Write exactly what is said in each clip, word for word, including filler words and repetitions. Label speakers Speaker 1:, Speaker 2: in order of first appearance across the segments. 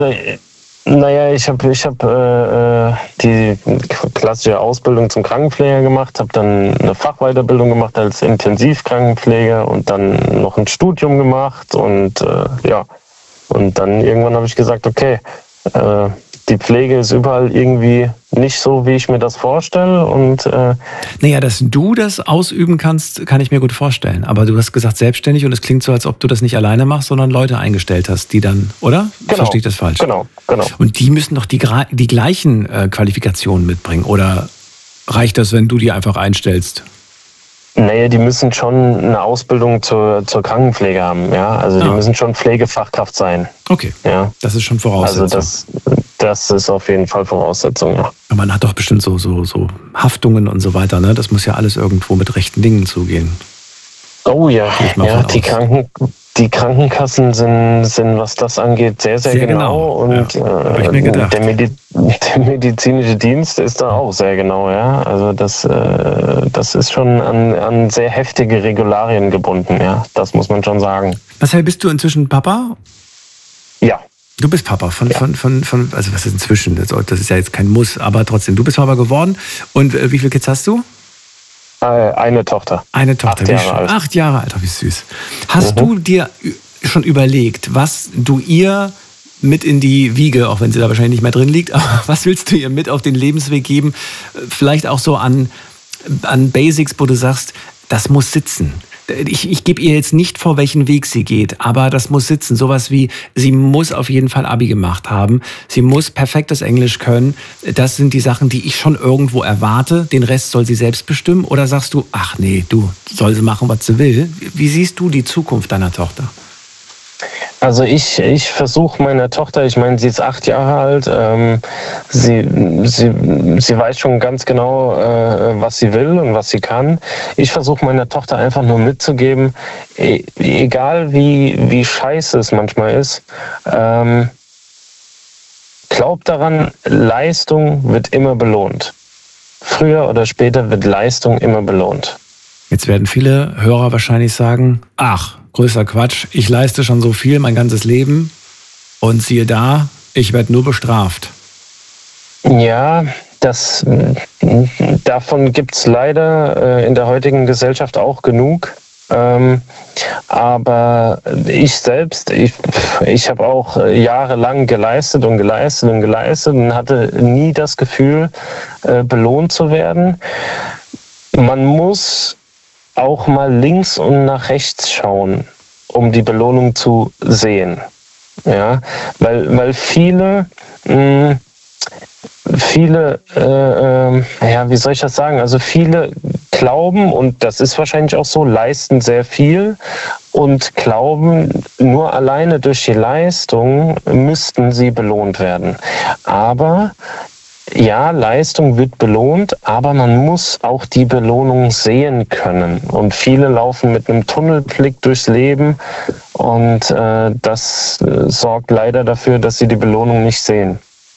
Speaker 1: Naja, ich habe ich hab, äh, die klassische Ausbildung zum Krankenpfleger gemacht, habe dann eine Fachweiterbildung gemacht als Intensivkrankenpfleger und dann noch ein Studium gemacht und äh, ja, und dann irgendwann habe ich gesagt, okay, äh, die Pflege ist überall irgendwie nicht so, wie ich mir das vorstelle. Und äh
Speaker 2: naja, dass du das ausüben kannst, kann ich mir gut vorstellen. Aber du hast gesagt selbstständig und es klingt so, als ob du das nicht alleine machst, sondern Leute eingestellt hast, die dann, oder?
Speaker 1: Genau,
Speaker 2: verstehe ich das falsch?
Speaker 1: Genau, genau.
Speaker 2: Und die müssen doch die, die gleichen äh, Qualifikationen mitbringen. Oder reicht das, wenn du die einfach einstellst?
Speaker 1: Naja, die müssen schon eine Ausbildung zur, zur Krankenpflege haben, ja. Also die ah. müssen schon Pflegefachkraft sein.
Speaker 2: Okay,
Speaker 1: ja. Das
Speaker 2: ist schon Voraussetzung.
Speaker 1: Also das, das ist auf jeden Fall Voraussetzung, ja.
Speaker 2: Und man hat doch bestimmt so, so, so Haftungen und so weiter, ne? Das muss ja alles irgendwo mit rechten Dingen zugehen.
Speaker 1: Oh ja, ja die, Kranken, die Krankenkassen sind, sind, was das angeht, sehr, sehr, sehr genau. genau. Und
Speaker 2: ja, äh, ich mir gedacht.
Speaker 1: Der, Medi der medizinische Dienst ist da auch sehr genau, ja. Also das, äh, das ist schon an, an sehr heftige Regularien gebunden, ja. Das muss man schon sagen.
Speaker 2: Marcel, bist du inzwischen Papa?
Speaker 1: Ja.
Speaker 2: Du bist Papa von,
Speaker 1: ja.
Speaker 2: von, von, von, also was ist inzwischen? Das ist ja jetzt kein Muss, aber trotzdem, du bist Papa geworden. Und äh, wie viele Kids hast du?
Speaker 1: Eine Tochter.
Speaker 2: Eine Tochter,
Speaker 1: acht
Speaker 2: wie
Speaker 1: Jahre
Speaker 2: schön.
Speaker 1: alt.
Speaker 2: Acht Jahre alt, wie süß. Hast
Speaker 1: mhm.
Speaker 2: du dir schon überlegt, was du ihr mit in die Wiege, auch wenn sie da wahrscheinlich nicht mehr drin liegt, aber was willst du ihr mit auf den Lebensweg geben? Vielleicht auch so an, an Basics, wo du sagst, das muss sitzen. Ich, ich gebe ihr jetzt nicht vor, welchen Weg sie geht, aber das muss sitzen. Sowas wie, sie muss auf jeden Fall Abi gemacht haben. Sie muss perfektes Englisch können. Das sind die Sachen, die ich schon irgendwo erwarte. Den Rest soll sie selbst bestimmen. Oder sagst du, ach nee, du soll sie machen, was sie will. Wie siehst du die Zukunft deiner Tochter?
Speaker 1: Also ich, ich versuche meiner Tochter, ich meine, sie ist acht Jahre alt, ähm, sie, sie, sie weiß schon ganz genau, äh, was sie will und was sie kann. Ich versuche meiner Tochter einfach nur mitzugeben, e egal wie, wie scheiße es manchmal ist, ähm, glaub daran, Leistung wird immer belohnt. Früher oder später wird Leistung immer belohnt.
Speaker 2: Jetzt werden viele Hörer wahrscheinlich sagen, ach, größter Quatsch, ich leiste schon so viel mein ganzes Leben und siehe da, ich werde nur bestraft.
Speaker 1: Ja, das, davon gibt es leider in der heutigen Gesellschaft auch genug. Ähm, aber ich selbst, ich, ich habe auch jahrelang geleistet und geleistet und geleistet und hatte nie das Gefühl, äh, belohnt zu werden. Man muss auch mal links und nach rechts schauen, um die Belohnung zu sehen. Ja, weil, weil viele, mh, viele, äh, äh, ja, wie soll ich das sagen? Also viele glauben, und das ist wahrscheinlich auch so, leisten sehr viel und glauben, nur alleine durch die Leistung müssten sie belohnt werden. Aber ja, Leistung wird belohnt, aber man muss auch die Belohnung sehen können. Und viele laufen mit einem Tunnelblick durchs Leben und äh, das äh, sorgt leider dafür, dass sie die Belohnung nicht sehen.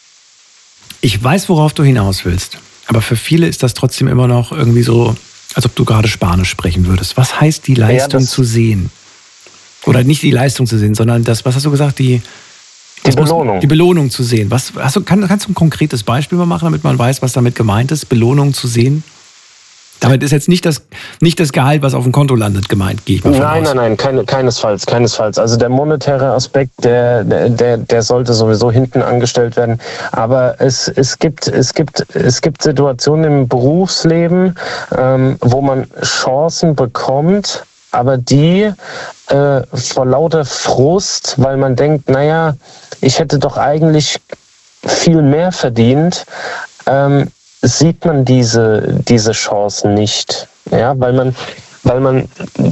Speaker 2: Ich weiß, worauf du hinaus willst, aber für viele ist das trotzdem immer noch irgendwie so, als ob du gerade Spanisch sprechen würdest. Was heißt die Leistung ja, zu sehen? Oder nicht die Leistung zu sehen, sondern das, was hast du gesagt, die...
Speaker 1: Die Belohnung.
Speaker 2: Die Belohnung zu sehen. Was, hast du, kann, kannst du ein konkretes Beispiel mal machen, damit man weiß, was damit gemeint ist, Belohnung zu sehen? Damit ist jetzt nicht das, nicht das Gehalt, was auf dem Konto landet, gemeint, gehe ich mal von
Speaker 1: Nein,
Speaker 2: aus.
Speaker 1: nein, nein, keine, keinesfalls, keinesfalls. Also der monetäre Aspekt, der, der, der sollte sowieso hinten angestellt werden. Aber es, es, gibt, es, gibt, es gibt Situationen im Berufsleben, ähm, wo man Chancen bekommt, aber die äh, vor lauter Frust, weil man denkt, naja, ich hätte doch eigentlich viel mehr verdient, ähm, sieht man diese, diese Chancen nicht. Ja, weil man, weil man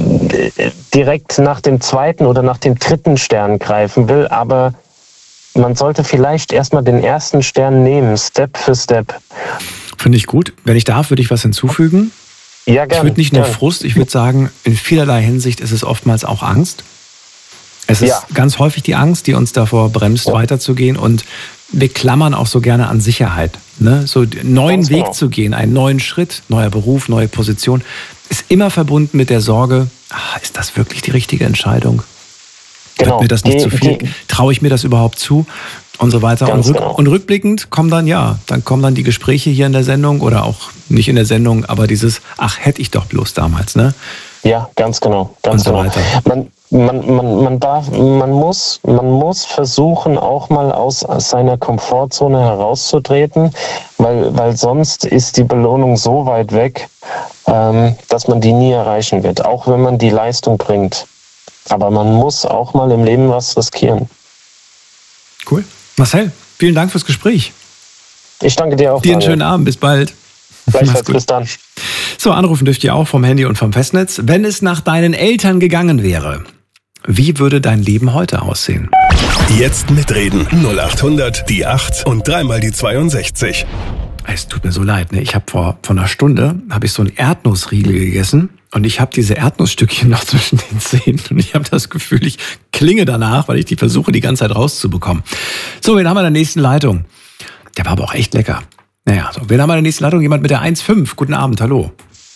Speaker 1: direkt nach dem zweiten oder nach dem dritten Stern greifen will, aber man sollte vielleicht erstmal den ersten Stern nehmen, Step für Step.
Speaker 2: Finde ich gut. Wenn ich darf, würde ich was hinzufügen.
Speaker 1: Ja, gerne.
Speaker 2: Ich würde nicht nur
Speaker 1: gern.
Speaker 2: Frust, ich würde sagen, in vielerlei Hinsicht ist es oftmals auch Angst. Es ist ja. ganz häufig die Angst, die uns davor bremst, ja. weiterzugehen. Und wir klammern auch so gerne an Sicherheit. Ne? So einen neuen ganz Weg genau. zu gehen, einen neuen Schritt, neuer Beruf, neue Position, ist immer verbunden mit der Sorge, ach, ist das wirklich die richtige Entscheidung? Genau. Wird mir das nicht die, zu viel? Die, Traue ich mir das überhaupt zu? und so weiter. Und, rück,
Speaker 1: genau.
Speaker 2: und rückblickend kommen dann, ja, dann kommen dann die Gespräche hier in der Sendung oder auch nicht in der Sendung, aber dieses, ach, hätte ich doch bloß damals, ne?
Speaker 1: Ja, ganz genau, ganz
Speaker 2: und so
Speaker 1: genau.
Speaker 2: weiter.
Speaker 1: Man, man, man, man darf, man muss, man muss versuchen, auch mal aus seiner Komfortzone herauszutreten, weil, weil sonst ist die Belohnung so weit weg, ähm, dass man die nie erreichen wird, auch wenn man die Leistung bringt. Aber man muss auch mal im Leben was riskieren.
Speaker 2: Cool. Marcel, vielen Dank fürs Gespräch.
Speaker 1: Ich danke dir auch.
Speaker 2: Dir einen schönen Abend, bis bald.
Speaker 1: Gleichfalls, bis dann.
Speaker 2: So, anrufen dürft ihr auch vom Handy und vom Festnetz. Wenn es nach deinen Eltern gegangen wäre, wie würde dein Leben heute aussehen?
Speaker 3: Jetzt mitreden. null acht hundert, die acht und dreimal die zweiundsechzig.
Speaker 2: Es tut mir so leid, ne? Ich habe vor, vor einer Stunde habe ich so einen Erdnussriegel gegessen und ich habe diese Erdnussstückchen noch zwischen den Zähnen und ich habe das Gefühl, ich klinge danach, weil ich die versuche, die ganze Zeit rauszubekommen. So, wen haben wir in der nächsten Leitung? Der war aber auch echt lecker. Naja, so, wen haben wir in der nächsten Leitung? Jemand mit der eins fünf. Guten Abend, hallo.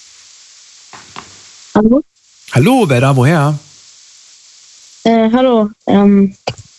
Speaker 4: Hallo?
Speaker 2: Hallo, wer da, woher?
Speaker 4: Äh, hallo. Ähm,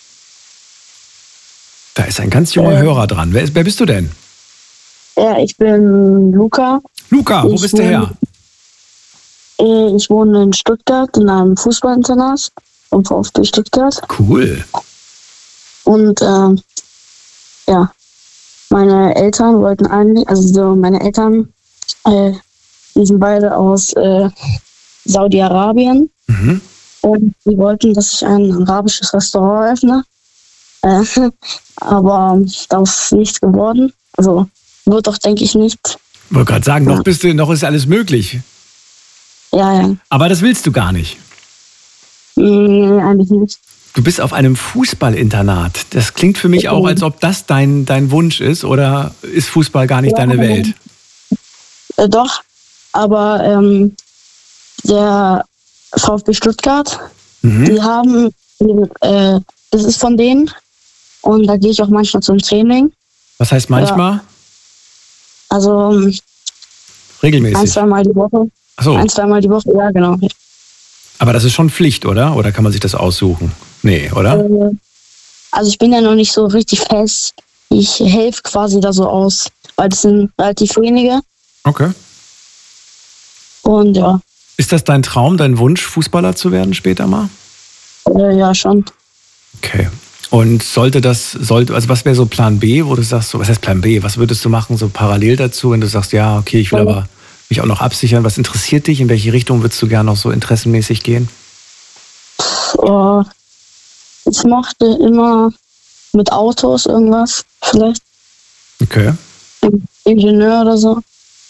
Speaker 2: Da ist ein ganz junger
Speaker 4: äh,
Speaker 2: Hörer dran. Wer, ist, wer bist du denn?
Speaker 4: ja, ich bin Luca.
Speaker 2: Luca, wo
Speaker 4: Ich
Speaker 2: bist du her?
Speaker 4: Äh, Ich wohne in Stuttgart in einem Fußballinternat vom VfB Stuttgart.
Speaker 2: Cool.
Speaker 4: Und ähm, ja, meine Eltern wollten eigentlich, also so meine Eltern, äh, die sind beide aus äh, Saudi-Arabien.
Speaker 2: Mhm.
Speaker 4: Und die wollten, dass ich ein arabisches Restaurant eröffne. Äh, aber daraus ist nichts geworden. Also wird doch, denke ich, nicht.
Speaker 2: Ich wollte gerade sagen, noch, bist du, noch ist alles möglich.
Speaker 4: Ja, ja.
Speaker 2: Aber das willst du gar nicht.
Speaker 4: Nee, eigentlich nicht.
Speaker 2: Du bist auf einem Fußballinternat. Das klingt für mich auch, als ob das dein, dein Wunsch ist. Oder ist Fußball gar nicht
Speaker 4: Ja,
Speaker 2: deine Welt?
Speaker 4: Äh, doch, aber ähm, der VfB Stuttgart,
Speaker 2: Mhm.
Speaker 4: die haben, äh, das ist von denen. Und da gehe ich auch manchmal zum Training.
Speaker 2: Was heißt manchmal?
Speaker 4: Also ähm, ein,
Speaker 2: Regelmäßig.
Speaker 4: zweimal die Woche.
Speaker 2: Ach so.
Speaker 4: Ein, zweimal die Woche, ja, genau.
Speaker 2: Aber das ist schon Pflicht, oder? Oder kann man sich das aussuchen? Nee, oder?
Speaker 4: Äh, Also ich bin ja noch nicht so richtig fest. Ich helfe quasi da so aus, weil das sind relativ wenige.
Speaker 2: Okay.
Speaker 4: Und ja,
Speaker 2: Ist das dein Traum, dein Wunsch, Fußballer zu werden später mal?
Speaker 4: äh, ja schon.
Speaker 2: Okay. Und sollte das, sollte, also was wäre so Plan B, wo du sagst, so, was heißt Plan B? Was würdest du machen, so parallel dazu, wenn du sagst, ja, okay, ich will aber mich auch noch absichern. Was interessiert dich? In welche Richtung würdest du gerne noch so interessenmäßig gehen?
Speaker 4: Äh, ich mochte immer mit Autos irgendwas, vielleicht
Speaker 2: Okay.
Speaker 4: Ingenieur oder so.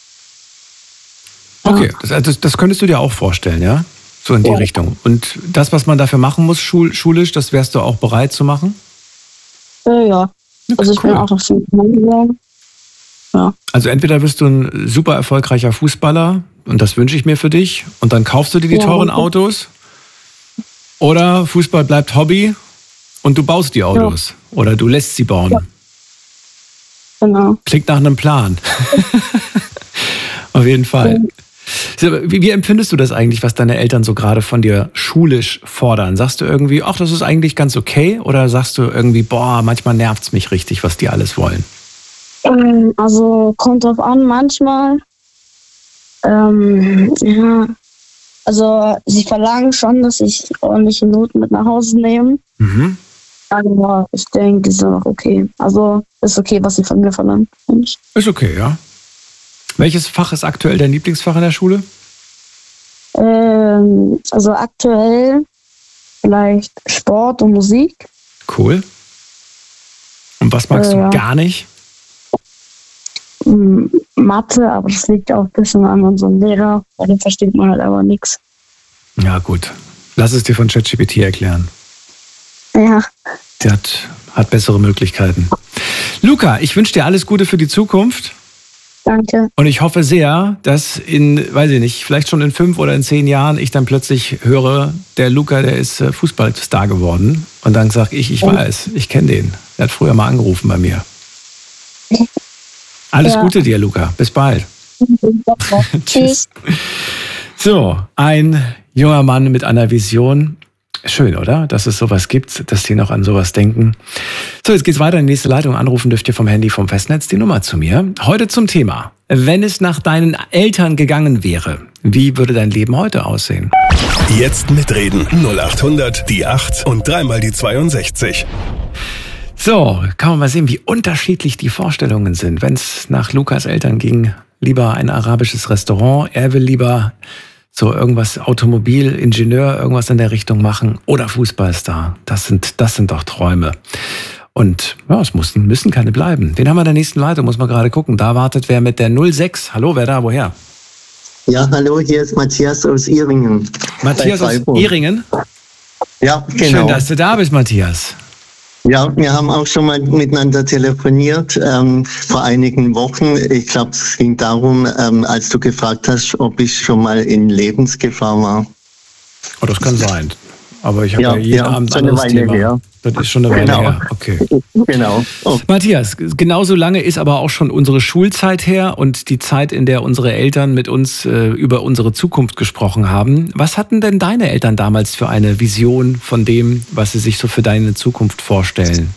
Speaker 4: Ja.
Speaker 2: Okay, das, das, das könntest du dir auch vorstellen, ja? So in die
Speaker 4: Ja.
Speaker 2: Richtung. Und das, was man dafür machen muss, schul, schulisch, das wärst du auch bereit zu machen?
Speaker 4: Äh, ja, also ich
Speaker 2: cool.
Speaker 4: bin auch auf dem gegangen. Ja.
Speaker 2: Also entweder bist du ein super erfolgreicher Fußballer, und das wünsche ich mir für dich, und dann kaufst du dir die
Speaker 4: Ja,
Speaker 2: teuren
Speaker 4: danke.
Speaker 2: Autos, oder Fußball bleibt Hobby und du baust die Autos. Oder du lässt sie bauen.
Speaker 4: Ja. Genau.
Speaker 2: Klingt nach einem Plan. Auf jeden Fall. So, Wie, wie empfindest du das eigentlich, was deine Eltern so gerade von dir schulisch fordern? Sagst du irgendwie, ach, das ist eigentlich ganz okay? Oder sagst du irgendwie, boah, manchmal nervt es mich richtig, was die alles wollen?
Speaker 4: Ähm, Also kommt drauf an, manchmal. Ähm, ja, also sie verlangen schon, dass ich ordentliche Noten mit nach Hause nehme.
Speaker 2: Mhm.
Speaker 4: Aber ich denke, ist auch okay. Also ist okay, was sie von mir verlangen. finde ich.
Speaker 2: Ist okay, ja. Welches Fach ist aktuell dein Lieblingsfach in der Schule?
Speaker 4: Ähm, also aktuell vielleicht Sport und Musik.
Speaker 2: Cool. Und was magst
Speaker 4: Äh,
Speaker 2: du
Speaker 4: ja.
Speaker 2: gar nicht?
Speaker 4: M- Mathe, aber das liegt auch ein bisschen an unserem Lehrer, bei dem versteht man halt aber nichts.
Speaker 2: Ja, gut. Lass es dir von ChatGPT erklären.
Speaker 4: Ja,
Speaker 2: Der hat, hat bessere Möglichkeiten. Luca, ich wünsche dir alles Gute für die Zukunft.
Speaker 4: danke.
Speaker 2: Und ich hoffe sehr, dass in, weiß ich nicht, vielleicht schon in fünf oder in zehn Jahren ich dann plötzlich höre, der Luca, der ist äh, Fußballstar geworden. Und dann sage ich, ich weiß, ich kenne den. Der hat früher mal angerufen bei mir. Alles
Speaker 4: Ja.
Speaker 2: Gute dir, Luca. Bis bald.
Speaker 4: Tschüss.
Speaker 2: So, ein junger Mann mit einer Vision. Schön, oder? Dass es sowas gibt, dass die noch an sowas denken. So, jetzt geht's weiter in die nächste Leitung. Anrufen dürft ihr vom Handy, vom Festnetz, die Nummer zu mir. Heute zum Thema: Wenn es nach deinen Eltern gegangen wäre, wie würde dein Leben heute aussehen?
Speaker 3: Jetzt mitreden. null acht hundert, die acht und dreimal die zweiundsechzig.
Speaker 2: So, kann man mal sehen, wie unterschiedlich die Vorstellungen sind. Wenn es nach Lukas Eltern ging, lieber ein arabisches Restaurant, er will lieber so irgendwas Automobil, Ingenieur, irgendwas in der Richtung machen oder Fußballstar. Das sind, das sind doch Träume. Und ja, es müssen, müssen keine bleiben. Wen haben wir in der nächsten Leitung? Muss man gerade gucken. Da wartet wer mit der null sechs. Hallo, wer da? Woher?
Speaker 5: Ja, hallo, hier ist Matthias aus Ihringen.
Speaker 2: Matthias aus Ihringen?
Speaker 5: Ja, genau.
Speaker 2: Schön, dass du da bist, Matthias.
Speaker 5: Ja, wir haben auch schon mal miteinander telefoniert ähm, vor einigen Wochen. Ich glaube, es ging darum, ähm, als du gefragt hast, ob ich schon mal in Lebensgefahr war.
Speaker 2: Oh, das kann sein. Aber ich habe ja,
Speaker 5: ja
Speaker 2: jeden
Speaker 5: ja,
Speaker 2: Abend
Speaker 5: schon
Speaker 2: anderes
Speaker 5: eine Weile
Speaker 2: Thema.
Speaker 5: Her.
Speaker 2: Das ist schon eine Weile
Speaker 5: Genau.
Speaker 2: her. Okay.
Speaker 5: Genau. Oh.
Speaker 2: Matthias, genauso lange ist aber auch schon unsere Schulzeit her und die Zeit, in der unsere Eltern mit uns äh, über unsere Zukunft gesprochen haben. Was hatten denn deine Eltern damals für eine Vision von dem, was sie sich so für deine Zukunft vorstellen?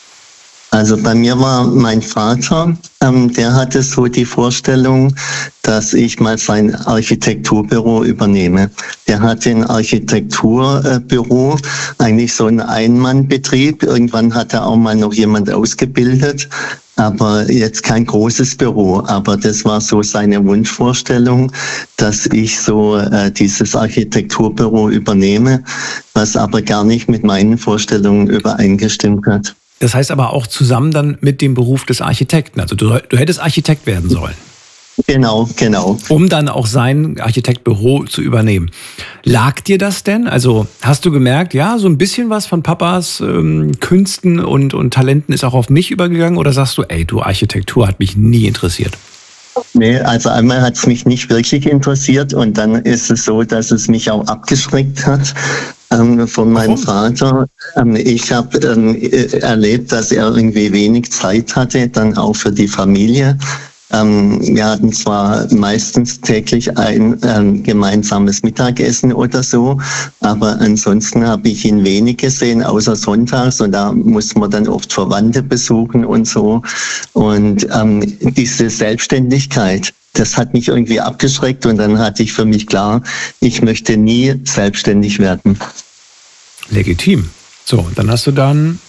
Speaker 5: Also bei mir war mein Vater, ähm, der hatte so die Vorstellung, dass ich mal sein Architekturbüro übernehme. Der hatte ein Architekturbüro, eigentlich so ein Einmannbetrieb. Irgendwann hat er auch mal noch jemand ausgebildet, aber jetzt kein großes Büro. Aber das war so seine Wunschvorstellung, dass ich so äh, dieses Architekturbüro übernehme, was aber gar nicht mit meinen Vorstellungen übereingestimmt hat.
Speaker 2: Das heißt aber auch zusammen dann mit dem Beruf des Architekten. Also du, du hättest Architekt werden sollen.
Speaker 5: Genau, genau.
Speaker 2: Um dann auch sein Architektbüro zu übernehmen. Lag dir das denn? Also hast du gemerkt, ja, so ein bisschen was von Papas ähm, Künsten und, und Talenten ist auch auf mich übergegangen? Oder sagst du, ey, du, Architektur hat mich nie interessiert?
Speaker 5: Nee, also einmal hat es mich nicht wirklich interessiert und dann ist es so, dass es mich auch abgeschreckt hat ähm, von meinem Warum? Vater. Ähm, ich habe ähm, erlebt, dass er irgendwie wenig Zeit hatte, dann auch für die Familie. Ähm, wir hatten zwar meistens täglich ein ähm, gemeinsames Mittagessen oder so, aber ansonsten habe ich ihn wenig gesehen, außer sonntags, und da muss man dann oft Verwandte besuchen und so. Und ähm, diese Selbstständigkeit, das hat mich irgendwie abgeschreckt und dann hatte ich für mich klar, ich möchte nie selbstständig werden.
Speaker 2: Legitim. So, dann hast du dann...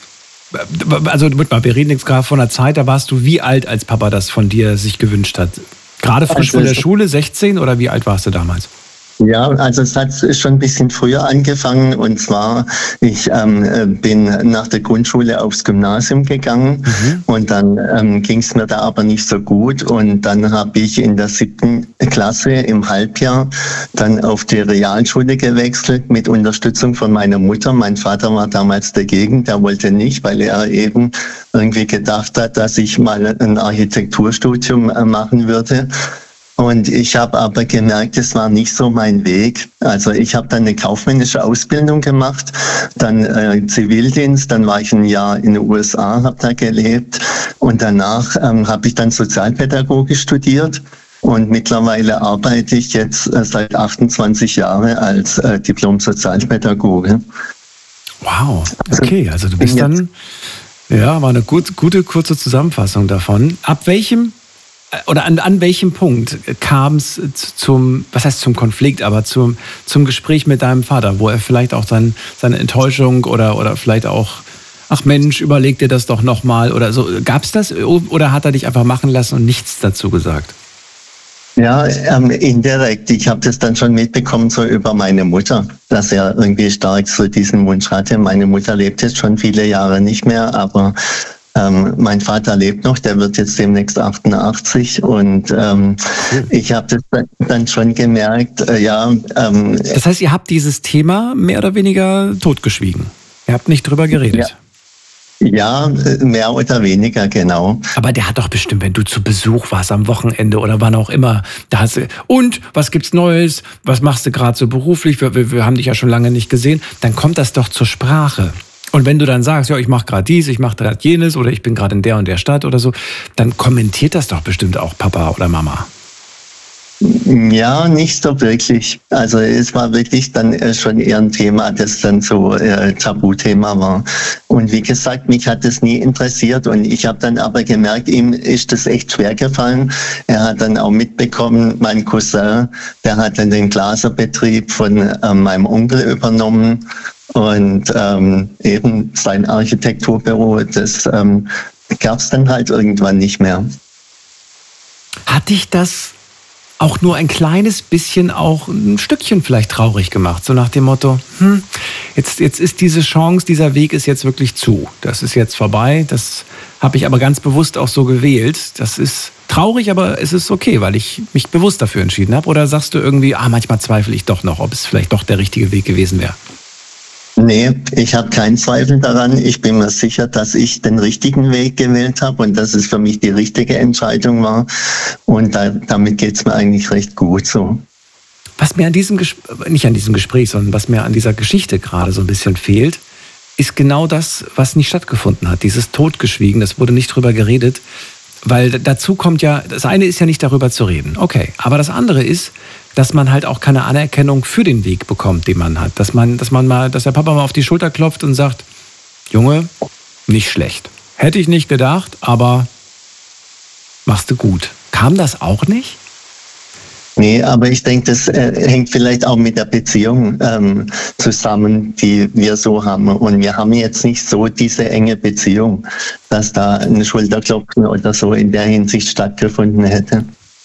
Speaker 2: Also wir reden jetzt gerade von einer Zeit, da warst du wie alt, als Papa das von dir sich gewünscht hat? Gerade frisch von der Schule, sechzehn, oder wie alt warst du damals?
Speaker 5: Ja, also es hat schon ein bisschen früher angefangen, und zwar, ich ähm, bin nach der Grundschule aufs Gymnasium gegangen mhm. und dann ähm, ging es mir da aber nicht so gut, und dann habe ich in der siebten Klasse im Halbjahr dann auf die Realschule gewechselt mit Unterstützung von meiner Mutter. Mein Vater war damals dagegen, der wollte nicht, weil er eben irgendwie gedacht hat, dass ich mal ein Architekturstudium äh, machen würde. Und ich habe aber gemerkt, es war nicht so mein Weg. Also ich habe dann eine kaufmännische Ausbildung gemacht, dann äh, Zivildienst, dann war ich ein Jahr in den U S A, habe da gelebt, und danach ähm, habe ich dann Sozialpädagogik studiert. Und mittlerweile arbeite ich jetzt äh, seit achtundzwanzig Jahren als äh, Diplom-Sozialpädagoge.
Speaker 2: Wow, okay, also du bist dann, ja, war eine gut, gute, kurze Zusammenfassung davon. Ab welchem Oder an, an welchem Punkt kam es zum, was heißt zum Konflikt, aber zum, zum Gespräch mit deinem Vater, wo er vielleicht auch sein, seine Enttäuschung oder, oder vielleicht auch, ach Mensch, überleg dir das doch nochmal oder so. Gab es das, oder hat er dich einfach machen lassen und nichts dazu gesagt?
Speaker 5: Ja, ähm, indirekt. Ich habe das dann schon mitbekommen, so über meine Mutter, dass er irgendwie stark so diesen Wunsch hatte. Meine Mutter lebt jetzt schon viele Jahre nicht mehr, aber Ähm, mein Vater lebt noch, der wird jetzt demnächst achtundachtzig, und ähm, cool. ich habe das dann schon gemerkt, äh, ja. Ähm,
Speaker 2: das heißt, ihr habt dieses Thema mehr oder weniger totgeschwiegen? Ihr habt nicht drüber geredet?
Speaker 5: Ja, ja, mehr oder weniger, genau.
Speaker 2: Aber der hat doch bestimmt, wenn du zu Besuch warst am Wochenende oder wann auch immer, da hast du, und was gibt's Neues, was machst du gerade so beruflich, wir, wir, wir haben dich ja schon lange nicht gesehen, dann kommt das doch zur Sprache. Und wenn du dann sagst, ja, ich mache gerade dies, ich mache gerade jenes oder ich bin gerade in der und der Stadt oder so, dann kommentiert das doch bestimmt auch Papa oder Mama.
Speaker 5: Ja, nicht so wirklich. Also es war wirklich dann schon eher ein Thema, das dann so äh, Tabuthema war. Und wie gesagt, mich hat das nie interessiert und ich habe dann aber gemerkt, ihm ist das echt schwer gefallen. Er hat dann auch mitbekommen, mein Cousin, der hat dann den Glaserbetrieb von äh, meinem Onkel übernommen und ähm, eben sein Architekturbüro, das ähm, gab es dann halt irgendwann nicht mehr.
Speaker 2: Hat dich das auch nur ein kleines bisschen, auch ein Stückchen vielleicht traurig gemacht? So nach dem Motto, hm, jetzt, jetzt ist diese Chance, dieser Weg ist jetzt wirklich zu. Das ist jetzt vorbei. Das habe ich aber ganz bewusst auch so gewählt. Das ist traurig, aber es ist okay, weil ich mich bewusst dafür entschieden habe. Oder sagst du irgendwie, ah, manchmal zweifle ich doch noch, ob es vielleicht doch der richtige Weg gewesen wäre?
Speaker 5: Nee, ich habe keinen Zweifel daran. Ich bin mir sicher, dass ich den richtigen Weg gewählt habe und dass es für mich die richtige Entscheidung war. Und da, damit geht's mir eigentlich recht gut so.
Speaker 2: Was mir an diesem Gespräch, nicht an diesem Gespräch, sondern was mir an dieser Geschichte gerade so ein bisschen fehlt, ist genau das, was nicht stattgefunden hat. Dieses Totgeschwiegen, das wurde nicht drüber geredet. Weil dazu kommt ja, das eine ist ja nicht darüber zu reden. Okay, aber das andere ist, dass man halt auch keine Anerkennung für den Weg bekommt, den man hat. Dass man, dass man mal, dass der Papa mal auf die Schulter klopft und sagt, Junge, nicht schlecht. Hätte ich nicht gedacht, aber machst du gut. Kam das auch nicht?
Speaker 5: Nee, aber ich denke, das äh, hängt vielleicht auch mit der Beziehung ähm, zusammen, die wir so haben. Und wir haben jetzt nicht so diese enge Beziehung, dass da ein Schulterklopfen oder so in der Hinsicht stattgefunden hätte.